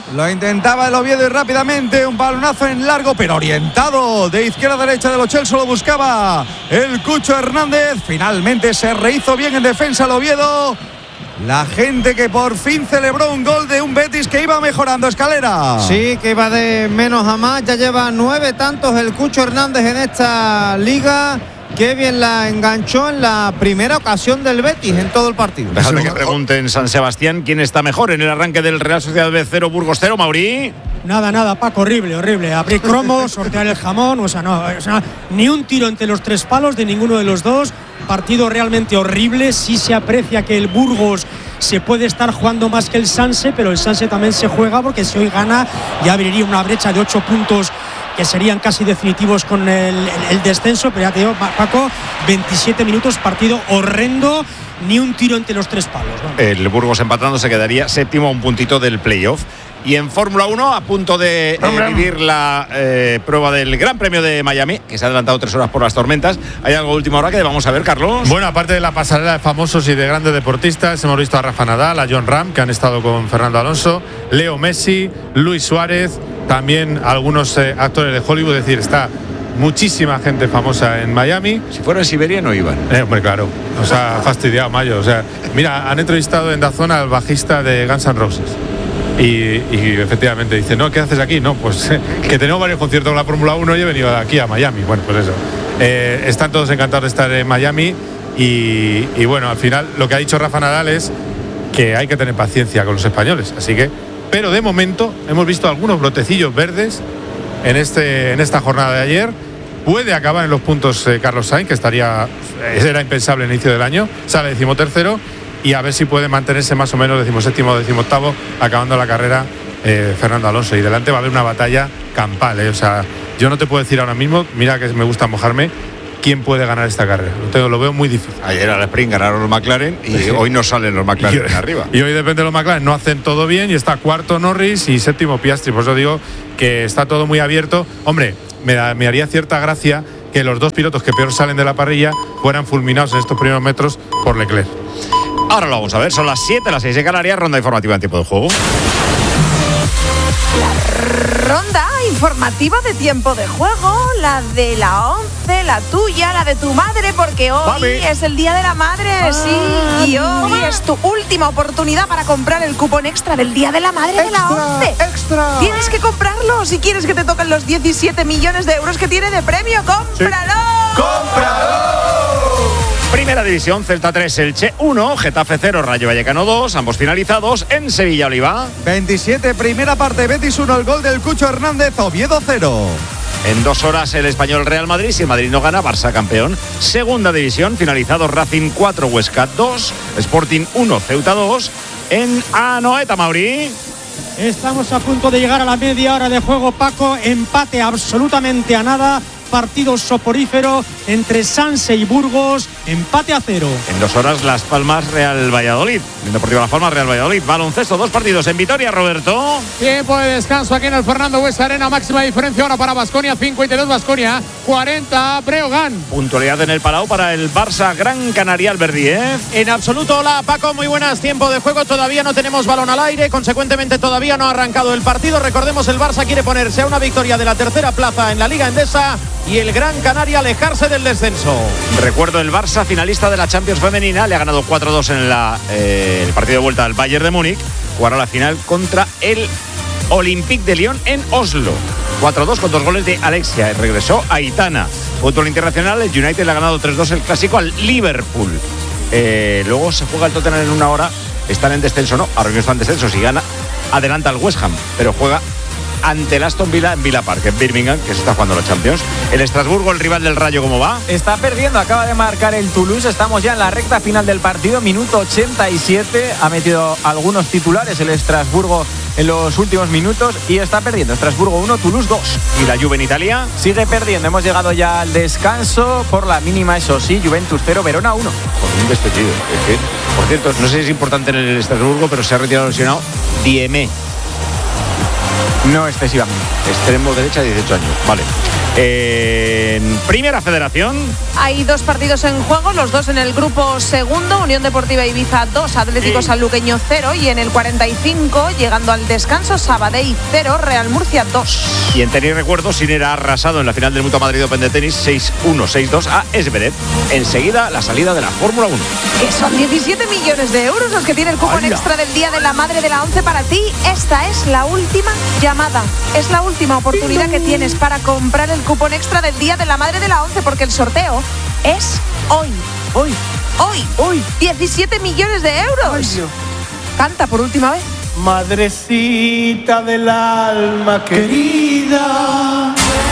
Y rápidamente un balonazo en largo, pero orientado de izquierda a derecha de Lo Celso, lo buscaba el Cucho Hernández. Finalmente se rehizo bien en defensa el Oviedo. La gente que por fin celebró un gol de un Betis que iba mejorando, Escalera. Sí, que iba de menos a más. Ya lleva 9 tantos el Cucho Hernández en esta liga. Qué bien la enganchó en la primera ocasión del Betis en todo el partido. Déjame que pregunte en San Sebastián quién está mejor en el arranque del Real Sociedad B 0, Burgos 0, Mauri. Nada, Paco, horrible. Abrir cromos, sortear el jamón, ni un tiro entre los 3 palos de ninguno de los dos. Partido realmente horrible. Sí se aprecia que el Burgos se puede estar jugando más que el Sanse, pero el Sanse también se juega, porque si hoy gana ya abriría una brecha de 8 puntos que serían casi definitivos con el descenso. Pero ya te digo, Paco, 27 minutos, partido horrendo, ni un tiro entre los 3 palos. Vamos. El Burgos empatando se quedaría séptimo a un puntito del playoff. Y en Fórmula 1, a punto de vivir la prueba del Gran Premio de Miami, que se ha adelantado 3 horas por las tormentas. ¿Hay algo de última hora que vamos a ver, Carlos? Bueno, aparte de la pasarela de famosos y de grandes deportistas, hemos visto a Rafa Nadal, a John Ram, que han estado con Fernando Alonso, Leo Messi, Luis Suárez, también algunos actores de Hollywood. Es decir, está muchísima gente famosa en Miami. Si fuera en Siberia no iban. Hombre, claro. Nos ha fastidiado Mayo. O sea, mira, han entrevistado en DAZN al bajista de Guns N' Roses. Y efectivamente dice, no, ¿qué haces aquí? No, pues que tenemos varios conciertos con la Fórmula 1 y he venido aquí a Miami. Bueno, pues eso. Están todos encantados de estar en Miami y bueno, al final lo que ha dicho Rafa Nadal es que hay que tener paciencia con los españoles. Así que, pero de momento hemos visto algunos brotecillos verdes en esta jornada de ayer. Puede acabar en los puntos Carlos Sainz, que era impensable el inicio del año, sale 13º. Y a ver si puede mantenerse más o menos 17º o 18º, acabando la carrera Fernando Alonso. Y delante va a haber una batalla campal, O sea, yo no te puedo decir ahora mismo, mira que me gusta mojarme, quién puede ganar esta carrera. Lo veo muy difícil. Ayer al sprint ganaron los McLaren y hoy no salen los McLaren arriba. Y hoy depende de los McLaren, no hacen todo bien y está cuarto Norris y séptimo Piastri. Por eso digo que está todo muy abierto. Hombre, me haría cierta gracia que los dos pilotos que peor salen de la parrilla fueran fulminados en estos primeros metros por Leclerc. Ahora lo vamos a ver, son las 7, las 6 de Canarias, ronda informativa en tiempo de juego. Ronda informativa de tiempo de juego, la de la 11, la tuya, la de tu madre, porque hoy es el Día de la Madre, sí, y hoy es tu última oportunidad para comprar el cupón extra del Día de la Madre de la 11. ¡Extra! Tienes que comprarlo si quieres que te toquen los 17 millones de euros que tiene de premio. ¡Cómpralo! Sí. ¡Cómpralo! Primera división, Celta 3, Elche 1, Getafe 0, Rayo Vallecano 2, ambos finalizados en Sevilla Oliva. 27, primera parte, Betis 1, el gol del Cucho Hernández, Oviedo 0. En 2 horas el Español Real Madrid, si el Madrid no gana, Barça campeón. Segunda división, finalizados Racing 4, Huesca 2, Sporting 1, Ceuta 2. En Anoeta, Mauri. Estamos a punto de llegar a la media hora de juego, Paco, empate absolutamente a nada. Partido soporífero entre Sanse y Burgos, empate a 0. En 2 horas Las Palmas Real Valladolid. En Deportivo Las Palmas Real Valladolid. Baloncesto, 2 partidos en Vitoria, Roberto. Tiempo de descanso aquí en el Fernando Buesa Arena. Máxima diferencia ahora para Baskonia, 52 Baskonia, 40 Breogán. Puntualidad en el Palau para el Barça Gran Canaria Alberdi, ¿eh? En absoluto. Hola Paco, muy buenas. Tiempo de juego, todavía no tenemos balón al aire, consecuentemente todavía no ha arrancado el partido. Recordemos, el Barça quiere ponerse a una victoria de la tercera plaza en la Liga Endesa y el Gran Canaria alejarse del descenso. Recuerdo, el Barça, finalista de la Champions femenina, le ha ganado 4-2 en el partido de vuelta al Bayern de Múnich. Jugará la final contra el Olympique de Lyon en Oslo. 4-2 con 2 goles de Alexia. Regresó Aitana. Fútbol internacional, el United le ha ganado 3-2 el clásico al Liverpool. Luego se juega el Tottenham en una hora. Están en descenso, no, ahora mismo están en descenso. Si gana, adelanta al West Ham, pero juega ante el Aston Villa en Villa Park, en Birmingham, que se está jugando la Champions. El Estrasburgo, el rival del Rayo, ¿cómo va? Está perdiendo, acaba de marcar el Toulouse. Estamos ya en la recta final del partido, minuto 87. Ha metido algunos titulares el Estrasburgo en los últimos minutos y está perdiendo. Estrasburgo 1, Toulouse 2. ¿Y la Juve en Italia? Sigue perdiendo, hemos llegado ya al descanso por la mínima, eso sí. Juventus 0, Verona 1. Con un despedido. Por cierto, no sé si es importante en el Estrasburgo, pero se ha retirado lesionado Diemé. No excesivamente. Extremo derecha, 18 años. Vale. En Primera Federación. Hay 2 partidos en juego, los 2 en el grupo segundo. Unión Deportiva Ibiza 2, Atlético Sanluqueño 0. Y en el 45, llegando al descanso, Sabadell 0, Real Murcia 2. Y en tenis, recuerdo, Sinner ha arrasado en la final del Mutua Madrid Open de tenis 6-1, 6-2 a Esberet. Enseguida la salida de la Fórmula 1. Que son 17 millones de euros los que tiene el cupón extra del Día de la Madre de la 11 para ti. Esta es la última llamada. Es la última oportunidad que tienes para comprar el cupón extra del Día de la Madre de la 11, porque el sorteo es hoy. Hoy. 17 millones de euros. Ay, Dios. Canta por última vez. Madrecita del alma querida.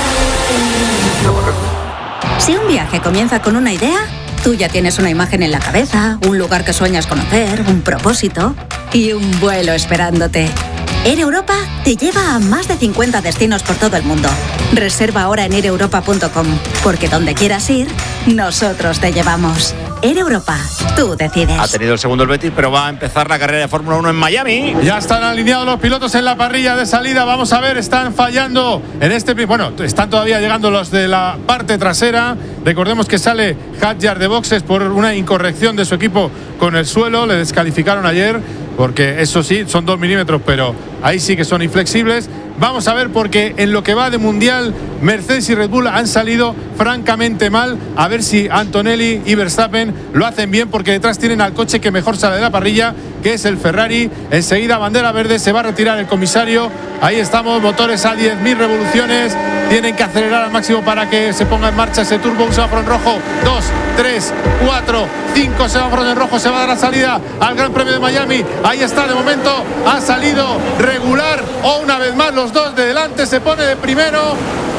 Si un viaje comienza con una idea, tú ya tienes una imagen en la cabeza, un lugar que sueñas conocer, un propósito y un vuelo esperándote. Air Europa te lleva a más de 50 destinos por todo el mundo. Reserva ahora en aireuropa.com, porque donde quieras ir, nosotros te llevamos. Air Europa, tú decides. Ha tenido el segundo el Betis, pero va a empezar la carrera de Fórmula 1 en Miami. Ya están alineados los pilotos en la parrilla de salida. Vamos a ver, están fallando en este... Bueno, están todavía llegando los de la parte trasera. Recordemos que sale Hadjar de boxes por una incorrección de su equipo con el suelo. Le descalificaron ayer, porque eso sí, son 2 milímetros, pero ahí sí que son inflexibles. Vamos a ver, porque en lo que va de Mundial, Mercedes y Red Bull han salido francamente mal. A ver si Antonelli y Verstappen lo hacen bien, porque detrás tienen al coche que mejor sale de la parrilla, que es el Ferrari. Enseguida bandera verde, se va a retirar el comisario. Ahí estamos, motores a 10.000 revoluciones. Tienen que acelerar al máximo para que se ponga en marcha ese turbo. Un semáforo en rojo, 2, 3, 4, 5 semáforos en rojo. Se va a dar la salida al Gran Premio de Miami. Ahí está, de momento ha salido regular. O una vez más los dos de delante, se pone de primero.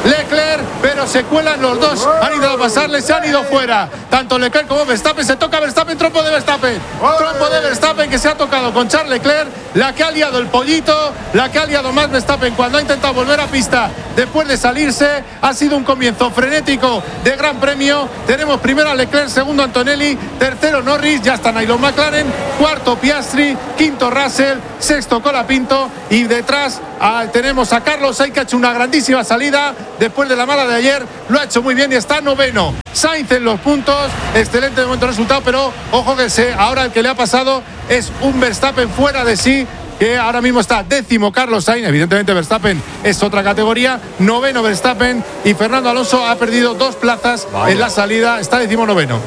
Leclerc, pero se cuelan los dos. Han ido a pasarle, se han ido fuera. Tanto Leclerc como Verstappen. Se toca Verstappen, trompo de Verstappen. Trompo de Verstappen que se ha tocado con Charles Leclerc. La que ha liado el pollito, la que ha liado más Verstappen cuando ha intentado volver a pista después de salirse. Ha sido un comienzo frenético de Gran Premio. Tenemos primero a Leclerc, segundo Antonelli, tercero Norris, ya está Nigel McLaren, cuarto Piastri, quinto Russell, sexto Colapinto y detrás tenemos a Carlos Sainz, que ha hecho una grandísima salida después de la mala de ayer. Lo ha hecho muy bien y está noveno. Sainz en los puntos, excelente de momento el resultado, pero ojo que ahora el que le ha pasado es un Verstappen fuera de sí, que ahora mismo está décimo Carlos Sainz. Evidentemente Verstappen es otra categoría, noveno Verstappen, y Fernando Alonso ha perdido 2 plazas en la salida, está decimonoveno.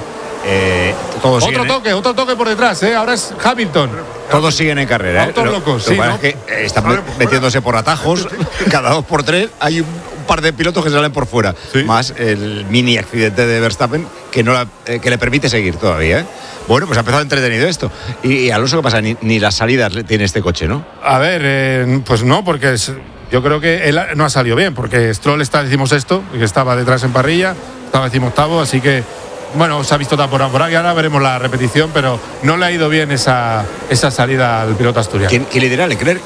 Otro toque por detrás, ahora es Hamilton. Todos siguen en carrera. Autos locos, sí, ¿no? Es que están metiéndose por atajos, cada 2 por 3 hay un par de pilotos que salen por fuera, más el mini accidente de Verstappen que le permite seguir todavía. Bueno, pues ha empezado entretenido esto. Y Alonso, ¿qué pasa? Ni las salidas tiene este coche, ¿no? A ver, pues no, porque yo creo que él no ha salido bien, porque Stroll está decimosexto, que estaba detrás en parrilla, estaba decimoctavo, así que bueno, se ha visto por ahí, ahora veremos la repetición, pero no le ha ido bien esa salida al piloto asturiano. ¿Quién lidera? ¿Leclerc?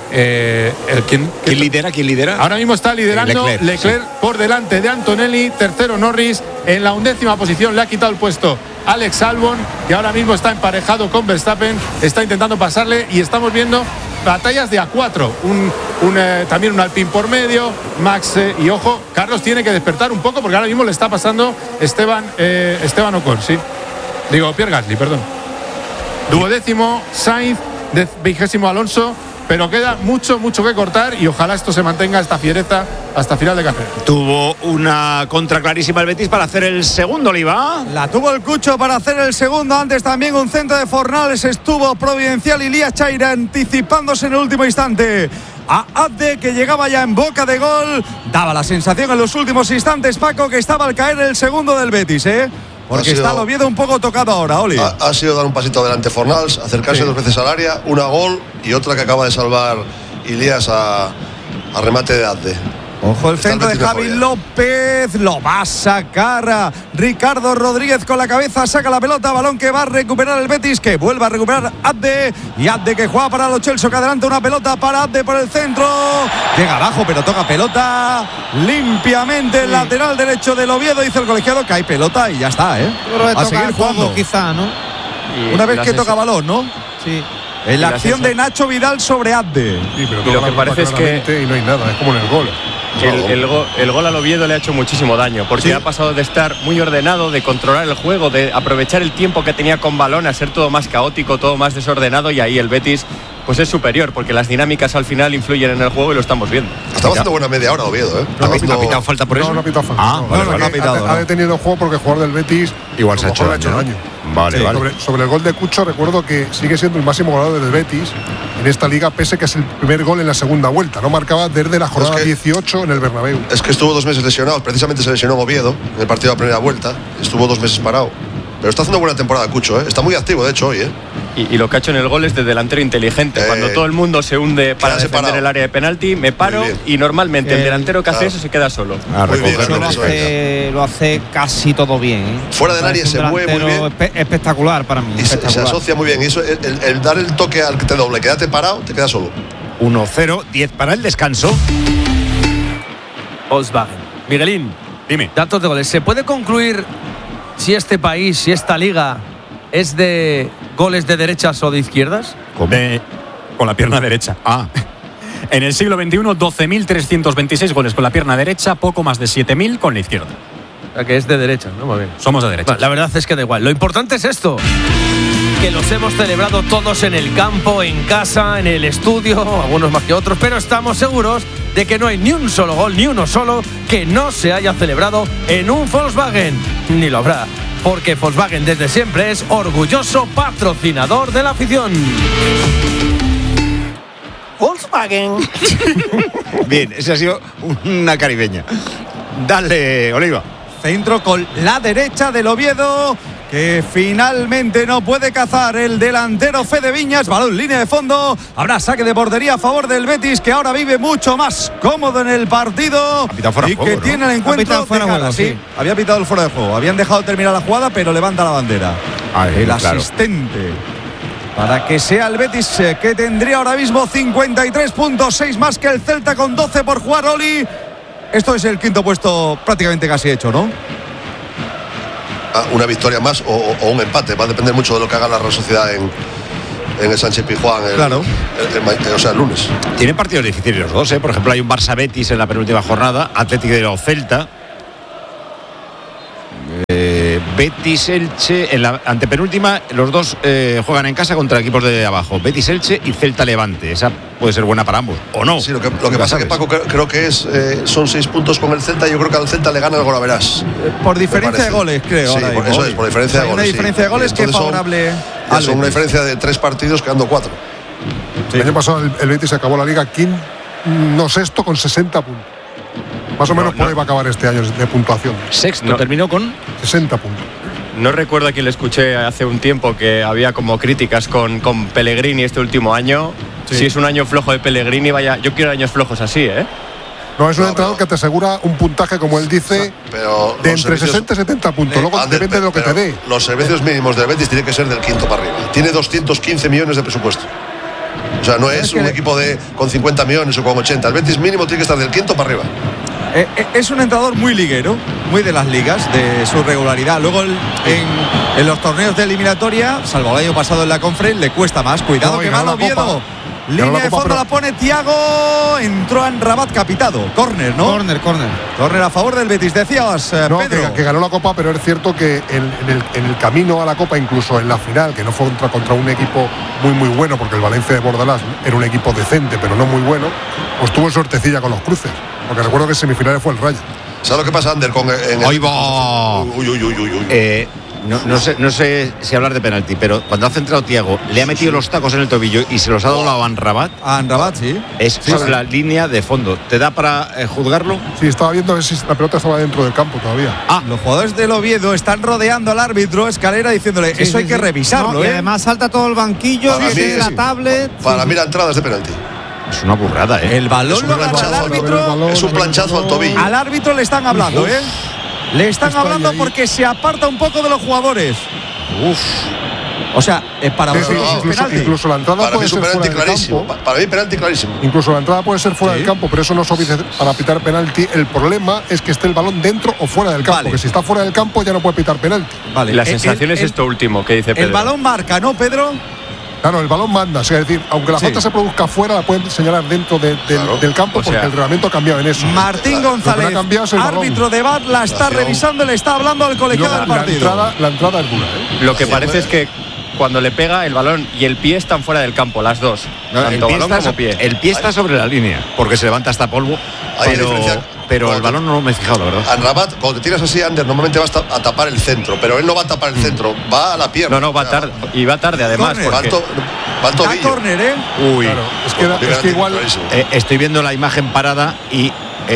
¿Quién lidera? Ahora mismo está liderando Leclerc por delante de Antonelli, tercero Norris, en la 11ª posición le ha quitado el puesto Alex Albon, que ahora mismo está emparejado con Verstappen, está intentando pasarle y estamos viendo batallas de A4, también un Alpine por medio, Max y ojo, Carlos tiene que despertar un poco porque ahora mismo le está pasando Esteban Ocon, Pierre Gasly, perdón. Duodécimo Sainz, 20º Alonso, pero queda mucho que cortar y ojalá esto se mantenga esta fiereza hasta final de carrera. Tuvo una contra clarísima el Betis para hacer el segundo, Oliva. La tuvo el Cucho para hacer el segundo. Antes también un centro de Fornals estuvo providencial y Lía Chaira anticipándose en el último instante a Abde, que llegaba ya en boca de gol. Daba la sensación en los últimos instantes, Paco, que estaba al caer el segundo del Betis, porque está el Oviedo un poco tocado ahora, Oli. Ha sido dar un pasito adelante Fornals, acercarse 2 veces al área, una gol y otra que acaba de salvar Ilías a remate de Abde. Ojo el centro de Javi López, lo va a sacar Ricardo Rodríguez con la cabeza, saca la pelota, balón que va a recuperar el Betis, que vuelve a recuperar Abde, y Abde que juega para Lo Celso, que adelanta una pelota para Abde por el centro, llega abajo pero toca pelota limpiamente, el lateral derecho del Oviedo, dice el colegiado que hay pelota y ya está, a seguir jugando quizá, ¿no? Una vez que toca balón, ¿no? Sí. En la acción de Nacho Vidal sobre Abde. Sí, pero y lo que parece es que y no hay nada, es como en el gol. El gol al Oviedo le ha hecho muchísimo daño, porque ha pasado de estar muy ordenado, de controlar el juego, de aprovechar el tiempo que tenía con balón, a ser todo más caótico, todo más desordenado, y ahí el Betis pues es superior, porque las dinámicas al final influyen en el juego y lo estamos viendo. Estaba haciendo buena media hora Oviedo, ¿No ha pitado falta por eso? No ha pitado falta. No ha pitado. Ha detenido el juego porque el jugador del Betis igual se ha hecho daño. Vale. Sobre el gol de Cucho, recuerdo que sigue siendo el máximo goleador del Betis en esta liga, pese que es el primer gol en la segunda vuelta. No marcaba desde la jornada 18 en el Bernabéu. Es que estuvo 2 meses lesionado, precisamente se lesionó en Oviedo en el partido de la primera vuelta, estuvo 2 meses parado. Pero está haciendo buena temporada Cucho, Está muy activo, de hecho, hoy, Y lo que ha hecho en el gol es de delantero inteligente. Cuando todo el mundo se hunde para defender el área de penalti, me paro y normalmente el delantero que hace eso se queda solo. Lo hace casi todo bien. Fuera del área se mueve muy bien. Espectacular para mí. Y se asocia muy bien. Y eso, el dar el toque al que te doble, quédate parado, te quedas solo. 1-0, 10 para el descanso. Volkswagen. Miguelín, dime. Datos de goles. ¿Se puede concluir si este país, si esta liga es de goles de derechas o de izquierdas? Con la pierna derecha. En el siglo XXI, 12.326 goles con la pierna derecha, poco más de 7.000 con la izquierda. O sea, que es de derecha, ¿no? Muy bien. Somos de derecha. La verdad es que da igual. Lo importante es esto: que los hemos celebrado todos en el campo, en casa, en el estudio, algunos más que otros, pero estamos seguros de que no hay ni un solo gol, ni uno solo, que no se haya celebrado en un Volkswagen. Ni lo habrá, porque Volkswagen desde siempre es orgulloso patrocinador de la afición. Volkswagen. Bien, esa ha sido una caribeña. Dale, Oliva. Centro con la derecha del Oviedo, que finalmente no puede cazar el delantero Fede Viñas. Balón línea de fondo. Habrá saque de portería a favor del Betis, que ahora vive mucho más cómodo en el partido y que tiene el encuentro de cara. Sí, había pitado el fuera de juego. Habían dejado terminar la jugada, pero levanta la bandera. El asistente. Para que sea el Betis, que tendría ahora mismo 53.6 más que el Celta con 12 por jugar, Oli. Esto es el quinto puesto prácticamente casi hecho, ¿no? Una victoria más o un empate. Va a depender mucho de lo que haga la Real Sociedad en el Sánchez Pizjuán el lunes. Tienen partidos difíciles los dos, ¿eh? Por ejemplo, hay un Barça-Betis en la penúltima jornada, Atlético de la Celta, Betis-Elche en la antepenúltima. Los dos juegan en casa contra equipos de abajo, Betis-Elche y Celta-Levante. Esa puede ser buena para ambos, ¿o no? Sí, lo que pasa es que, Paco, creo que son 6 puntos con el Celta. Yo creo que al Celta le gana el Golaverás. Por diferencia de goles, creo. Sí, eso es, por diferencia de goles. Una diferencia de goles que es favorable al Betis. Una diferencia de 3 partidos, quedando 4. Sí. El año pasado el Betis acabó la liga sexto con 60 puntos. Más o menos por ahí va a acabar este año de puntuación. Sexto, terminó con 60 puntos. No recuerdo a quién le escuché hace un tiempo que había como críticas con Pellegrini este último año. Sí. Si es un año flojo de Pellegrini, vaya, yo quiero años flojos así, ¿eh? No, es un entrenador que te asegura un puntaje, como él dice, de entre 60 y 70 puntos. Luego depende de lo que te dé. Los servicios mínimos del Betis tienen que ser del quinto para arriba. Tiene 215 millones de presupuesto. O sea, no es un equipo con 50 millones o con 80. El Betis mínimo tiene que estar del quinto para arriba. Es un entrenador muy liguero, muy de las ligas, de su regularidad. Luego en los torneos de eliminatoria, salvo el año pasado en la Conference, le cuesta más. Cuidado, que mal Oviedo. Línea de fondo la pone Thiago. Entró a Rabat capitado. Córner, ¿no? Córner a favor del Betis. Decías, Pedro. Que ganó la Copa, pero es cierto que en el camino a la Copa, incluso en la final, que no fue contra un equipo muy bueno, porque el Valencia de Bordalás era un equipo decente, pero no muy bueno, pues tuvo suertecilla con los cruces. Porque recuerdo que en semifinales fue el Rayo. ¿Sabes lo que pasa, Ander? ¡Ahí va! No sé si hablar de penalti, pero cuando ha centrado Thiago, le ha metido los tacos en el tobillo y se los ha dado a Amrabat. A Amrabat, sí. Es la línea de fondo. ¿Te da para juzgarlo? Sí, estaba viendo a ver si la pelota estaba dentro del campo todavía. Los jugadores del Oviedo están rodeando al árbitro Escalera diciéndole, eso hay que revisarlo. Y además salta todo el banquillo, la tablet. Para mí la entrada es de penalti. Es una burrada, ¿eh? El balón lo agarra al árbitro. Es un planchazo al tobillo. Al árbitro le están hablando, ¿eh? Le están hablando ahí porque se aparta un poco de los jugadores. O sea, para incluso la entrada puede ser fuera del campo. Para mí penalti clarísimo. Incluso la entrada puede ser fuera del campo, pero eso no es obvio para pitar penalti. El problema es que esté el balón dentro o fuera del campo. Porque si está fuera del campo ya no puede pitar penalti. La sensación es esto último que dice Pedro. El balón marca, ¿no, Pedro? Claro, el balón manda, o sea, es decir, aunque la falta se produzca fuera, la pueden señalar dentro del campo, porque el reglamento ha cambiado en eso. Martín González, árbitro de VAR, la está revisando, le está hablando al colegiado del partido. La entrada es dura, ¿eh? Lo que parece es que cuando le pega el balón y el pie están fuera del campo, las dos. Tanto balón como pie. El pie está sobre la línea, porque se levanta hasta polvo. Pero el balón no me he fijado, la verdad. A Rabat, cuando te tiras así, Ander, normalmente vas a tapar el centro, pero él no va a tapar el centro, va a la pierna. No, va tarde. Y va tarde, además. Va al tobillo. Córner, ¿eh? Uy. Claro, es que igual. Estoy viendo la imagen parada y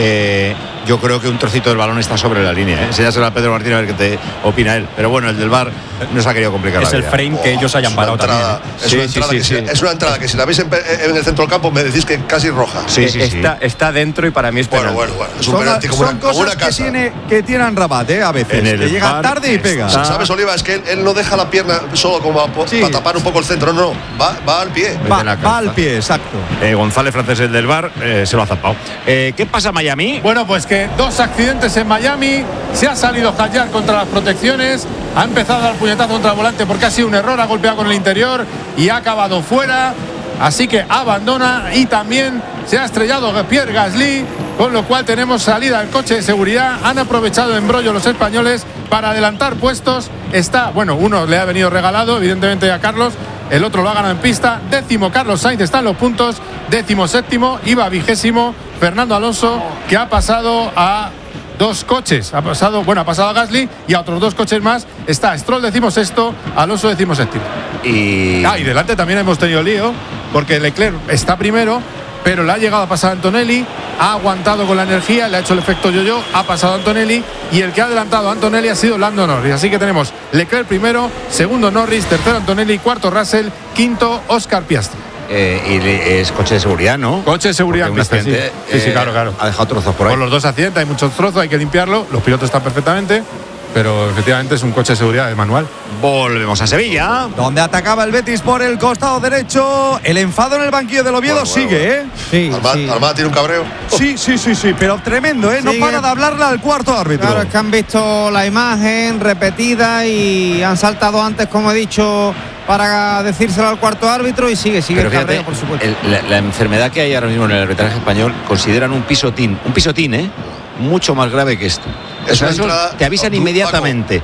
yo creo que un trocito del balón está sobre la línea. Enséñaselo a Pedro Martín a ver qué te opina él. Pero bueno, el del VAR nos ha querido complicar la vida. Es el frame que ellos hayan parado también. Es una entrada que si la veis en el centro del campo me decís que casi roja. Está dentro y para mí es penalti. Bueno. Es un penalti como son cosas que tienen Rabat, a veces. Que llega tarde y pega. ¿Sabes, Oliva? Es que él no deja la pierna solo como para tapar un poco el centro. No. Va al pie. Va al pie, exacto. González Francés, el del VAR, se lo ha zapado. ¿Qué pasa, Miami? Bueno, pues que 2 accidentes en Miami. Se ha salido Hayar contra las protecciones. Ha empezado a dar puñetazo contra el volante porque ha sido un error. Ha golpeado con el interior y ha acabado fuera. Así que abandona. Y también se ha estrellado Pierre Gasly, con lo cual tenemos salida del coche de seguridad. Han aprovechado el embrollo los españoles para adelantar puestos. Uno le ha venido regalado, evidentemente, a Carlos. El otro lo ha ganado en pista. 10º Carlos Sainz está en los puntos. 17º, iba 20º Fernando Alonso, que ha pasado a 2 coches. Ha pasado a Gasly y a otros 2 coches más. Está Stroll 16º, Alonso 17º. Y delante también hemos tenido lío, porque Leclerc está primero, pero le ha llegado a pasar a Antonelli, ha aguantado con la energía, le ha hecho el efecto yo-yo, ha pasado a Antonelli y el que ha adelantado a Antonelli ha sido Lando Norris. Así que tenemos Leclerc primero, segundo Norris, tercero Antonelli, cuarto Russell, quinto Oscar Piastri. Y es coche de seguridad, ¿no? Coche de seguridad. Un accidente, sí, claro. Ha dejado trozos por ahí. Con los dos accidentes hay muchos trozos, hay que limpiarlo. Los pilotos están perfectamente, pero efectivamente es un coche de seguridad de manual. Volvemos a Sevilla, donde atacaba el Betis por el costado derecho. El enfado en el banquillo del Oviedo sigue, ¿eh? Sí, Armada tiene un cabreo. Sí, pero tremendo, ¿eh? No para de hablarle al cuarto árbitro. Claro, es que han visto la imagen repetida y han saltado antes, como he dicho, para decírselo al cuarto árbitro y sigue el cabreo, por supuesto. La enfermedad que hay ahora mismo en el arbitraje español consideran un pisotín, mucho más grave que esto. Eso te avisan inmediatamente.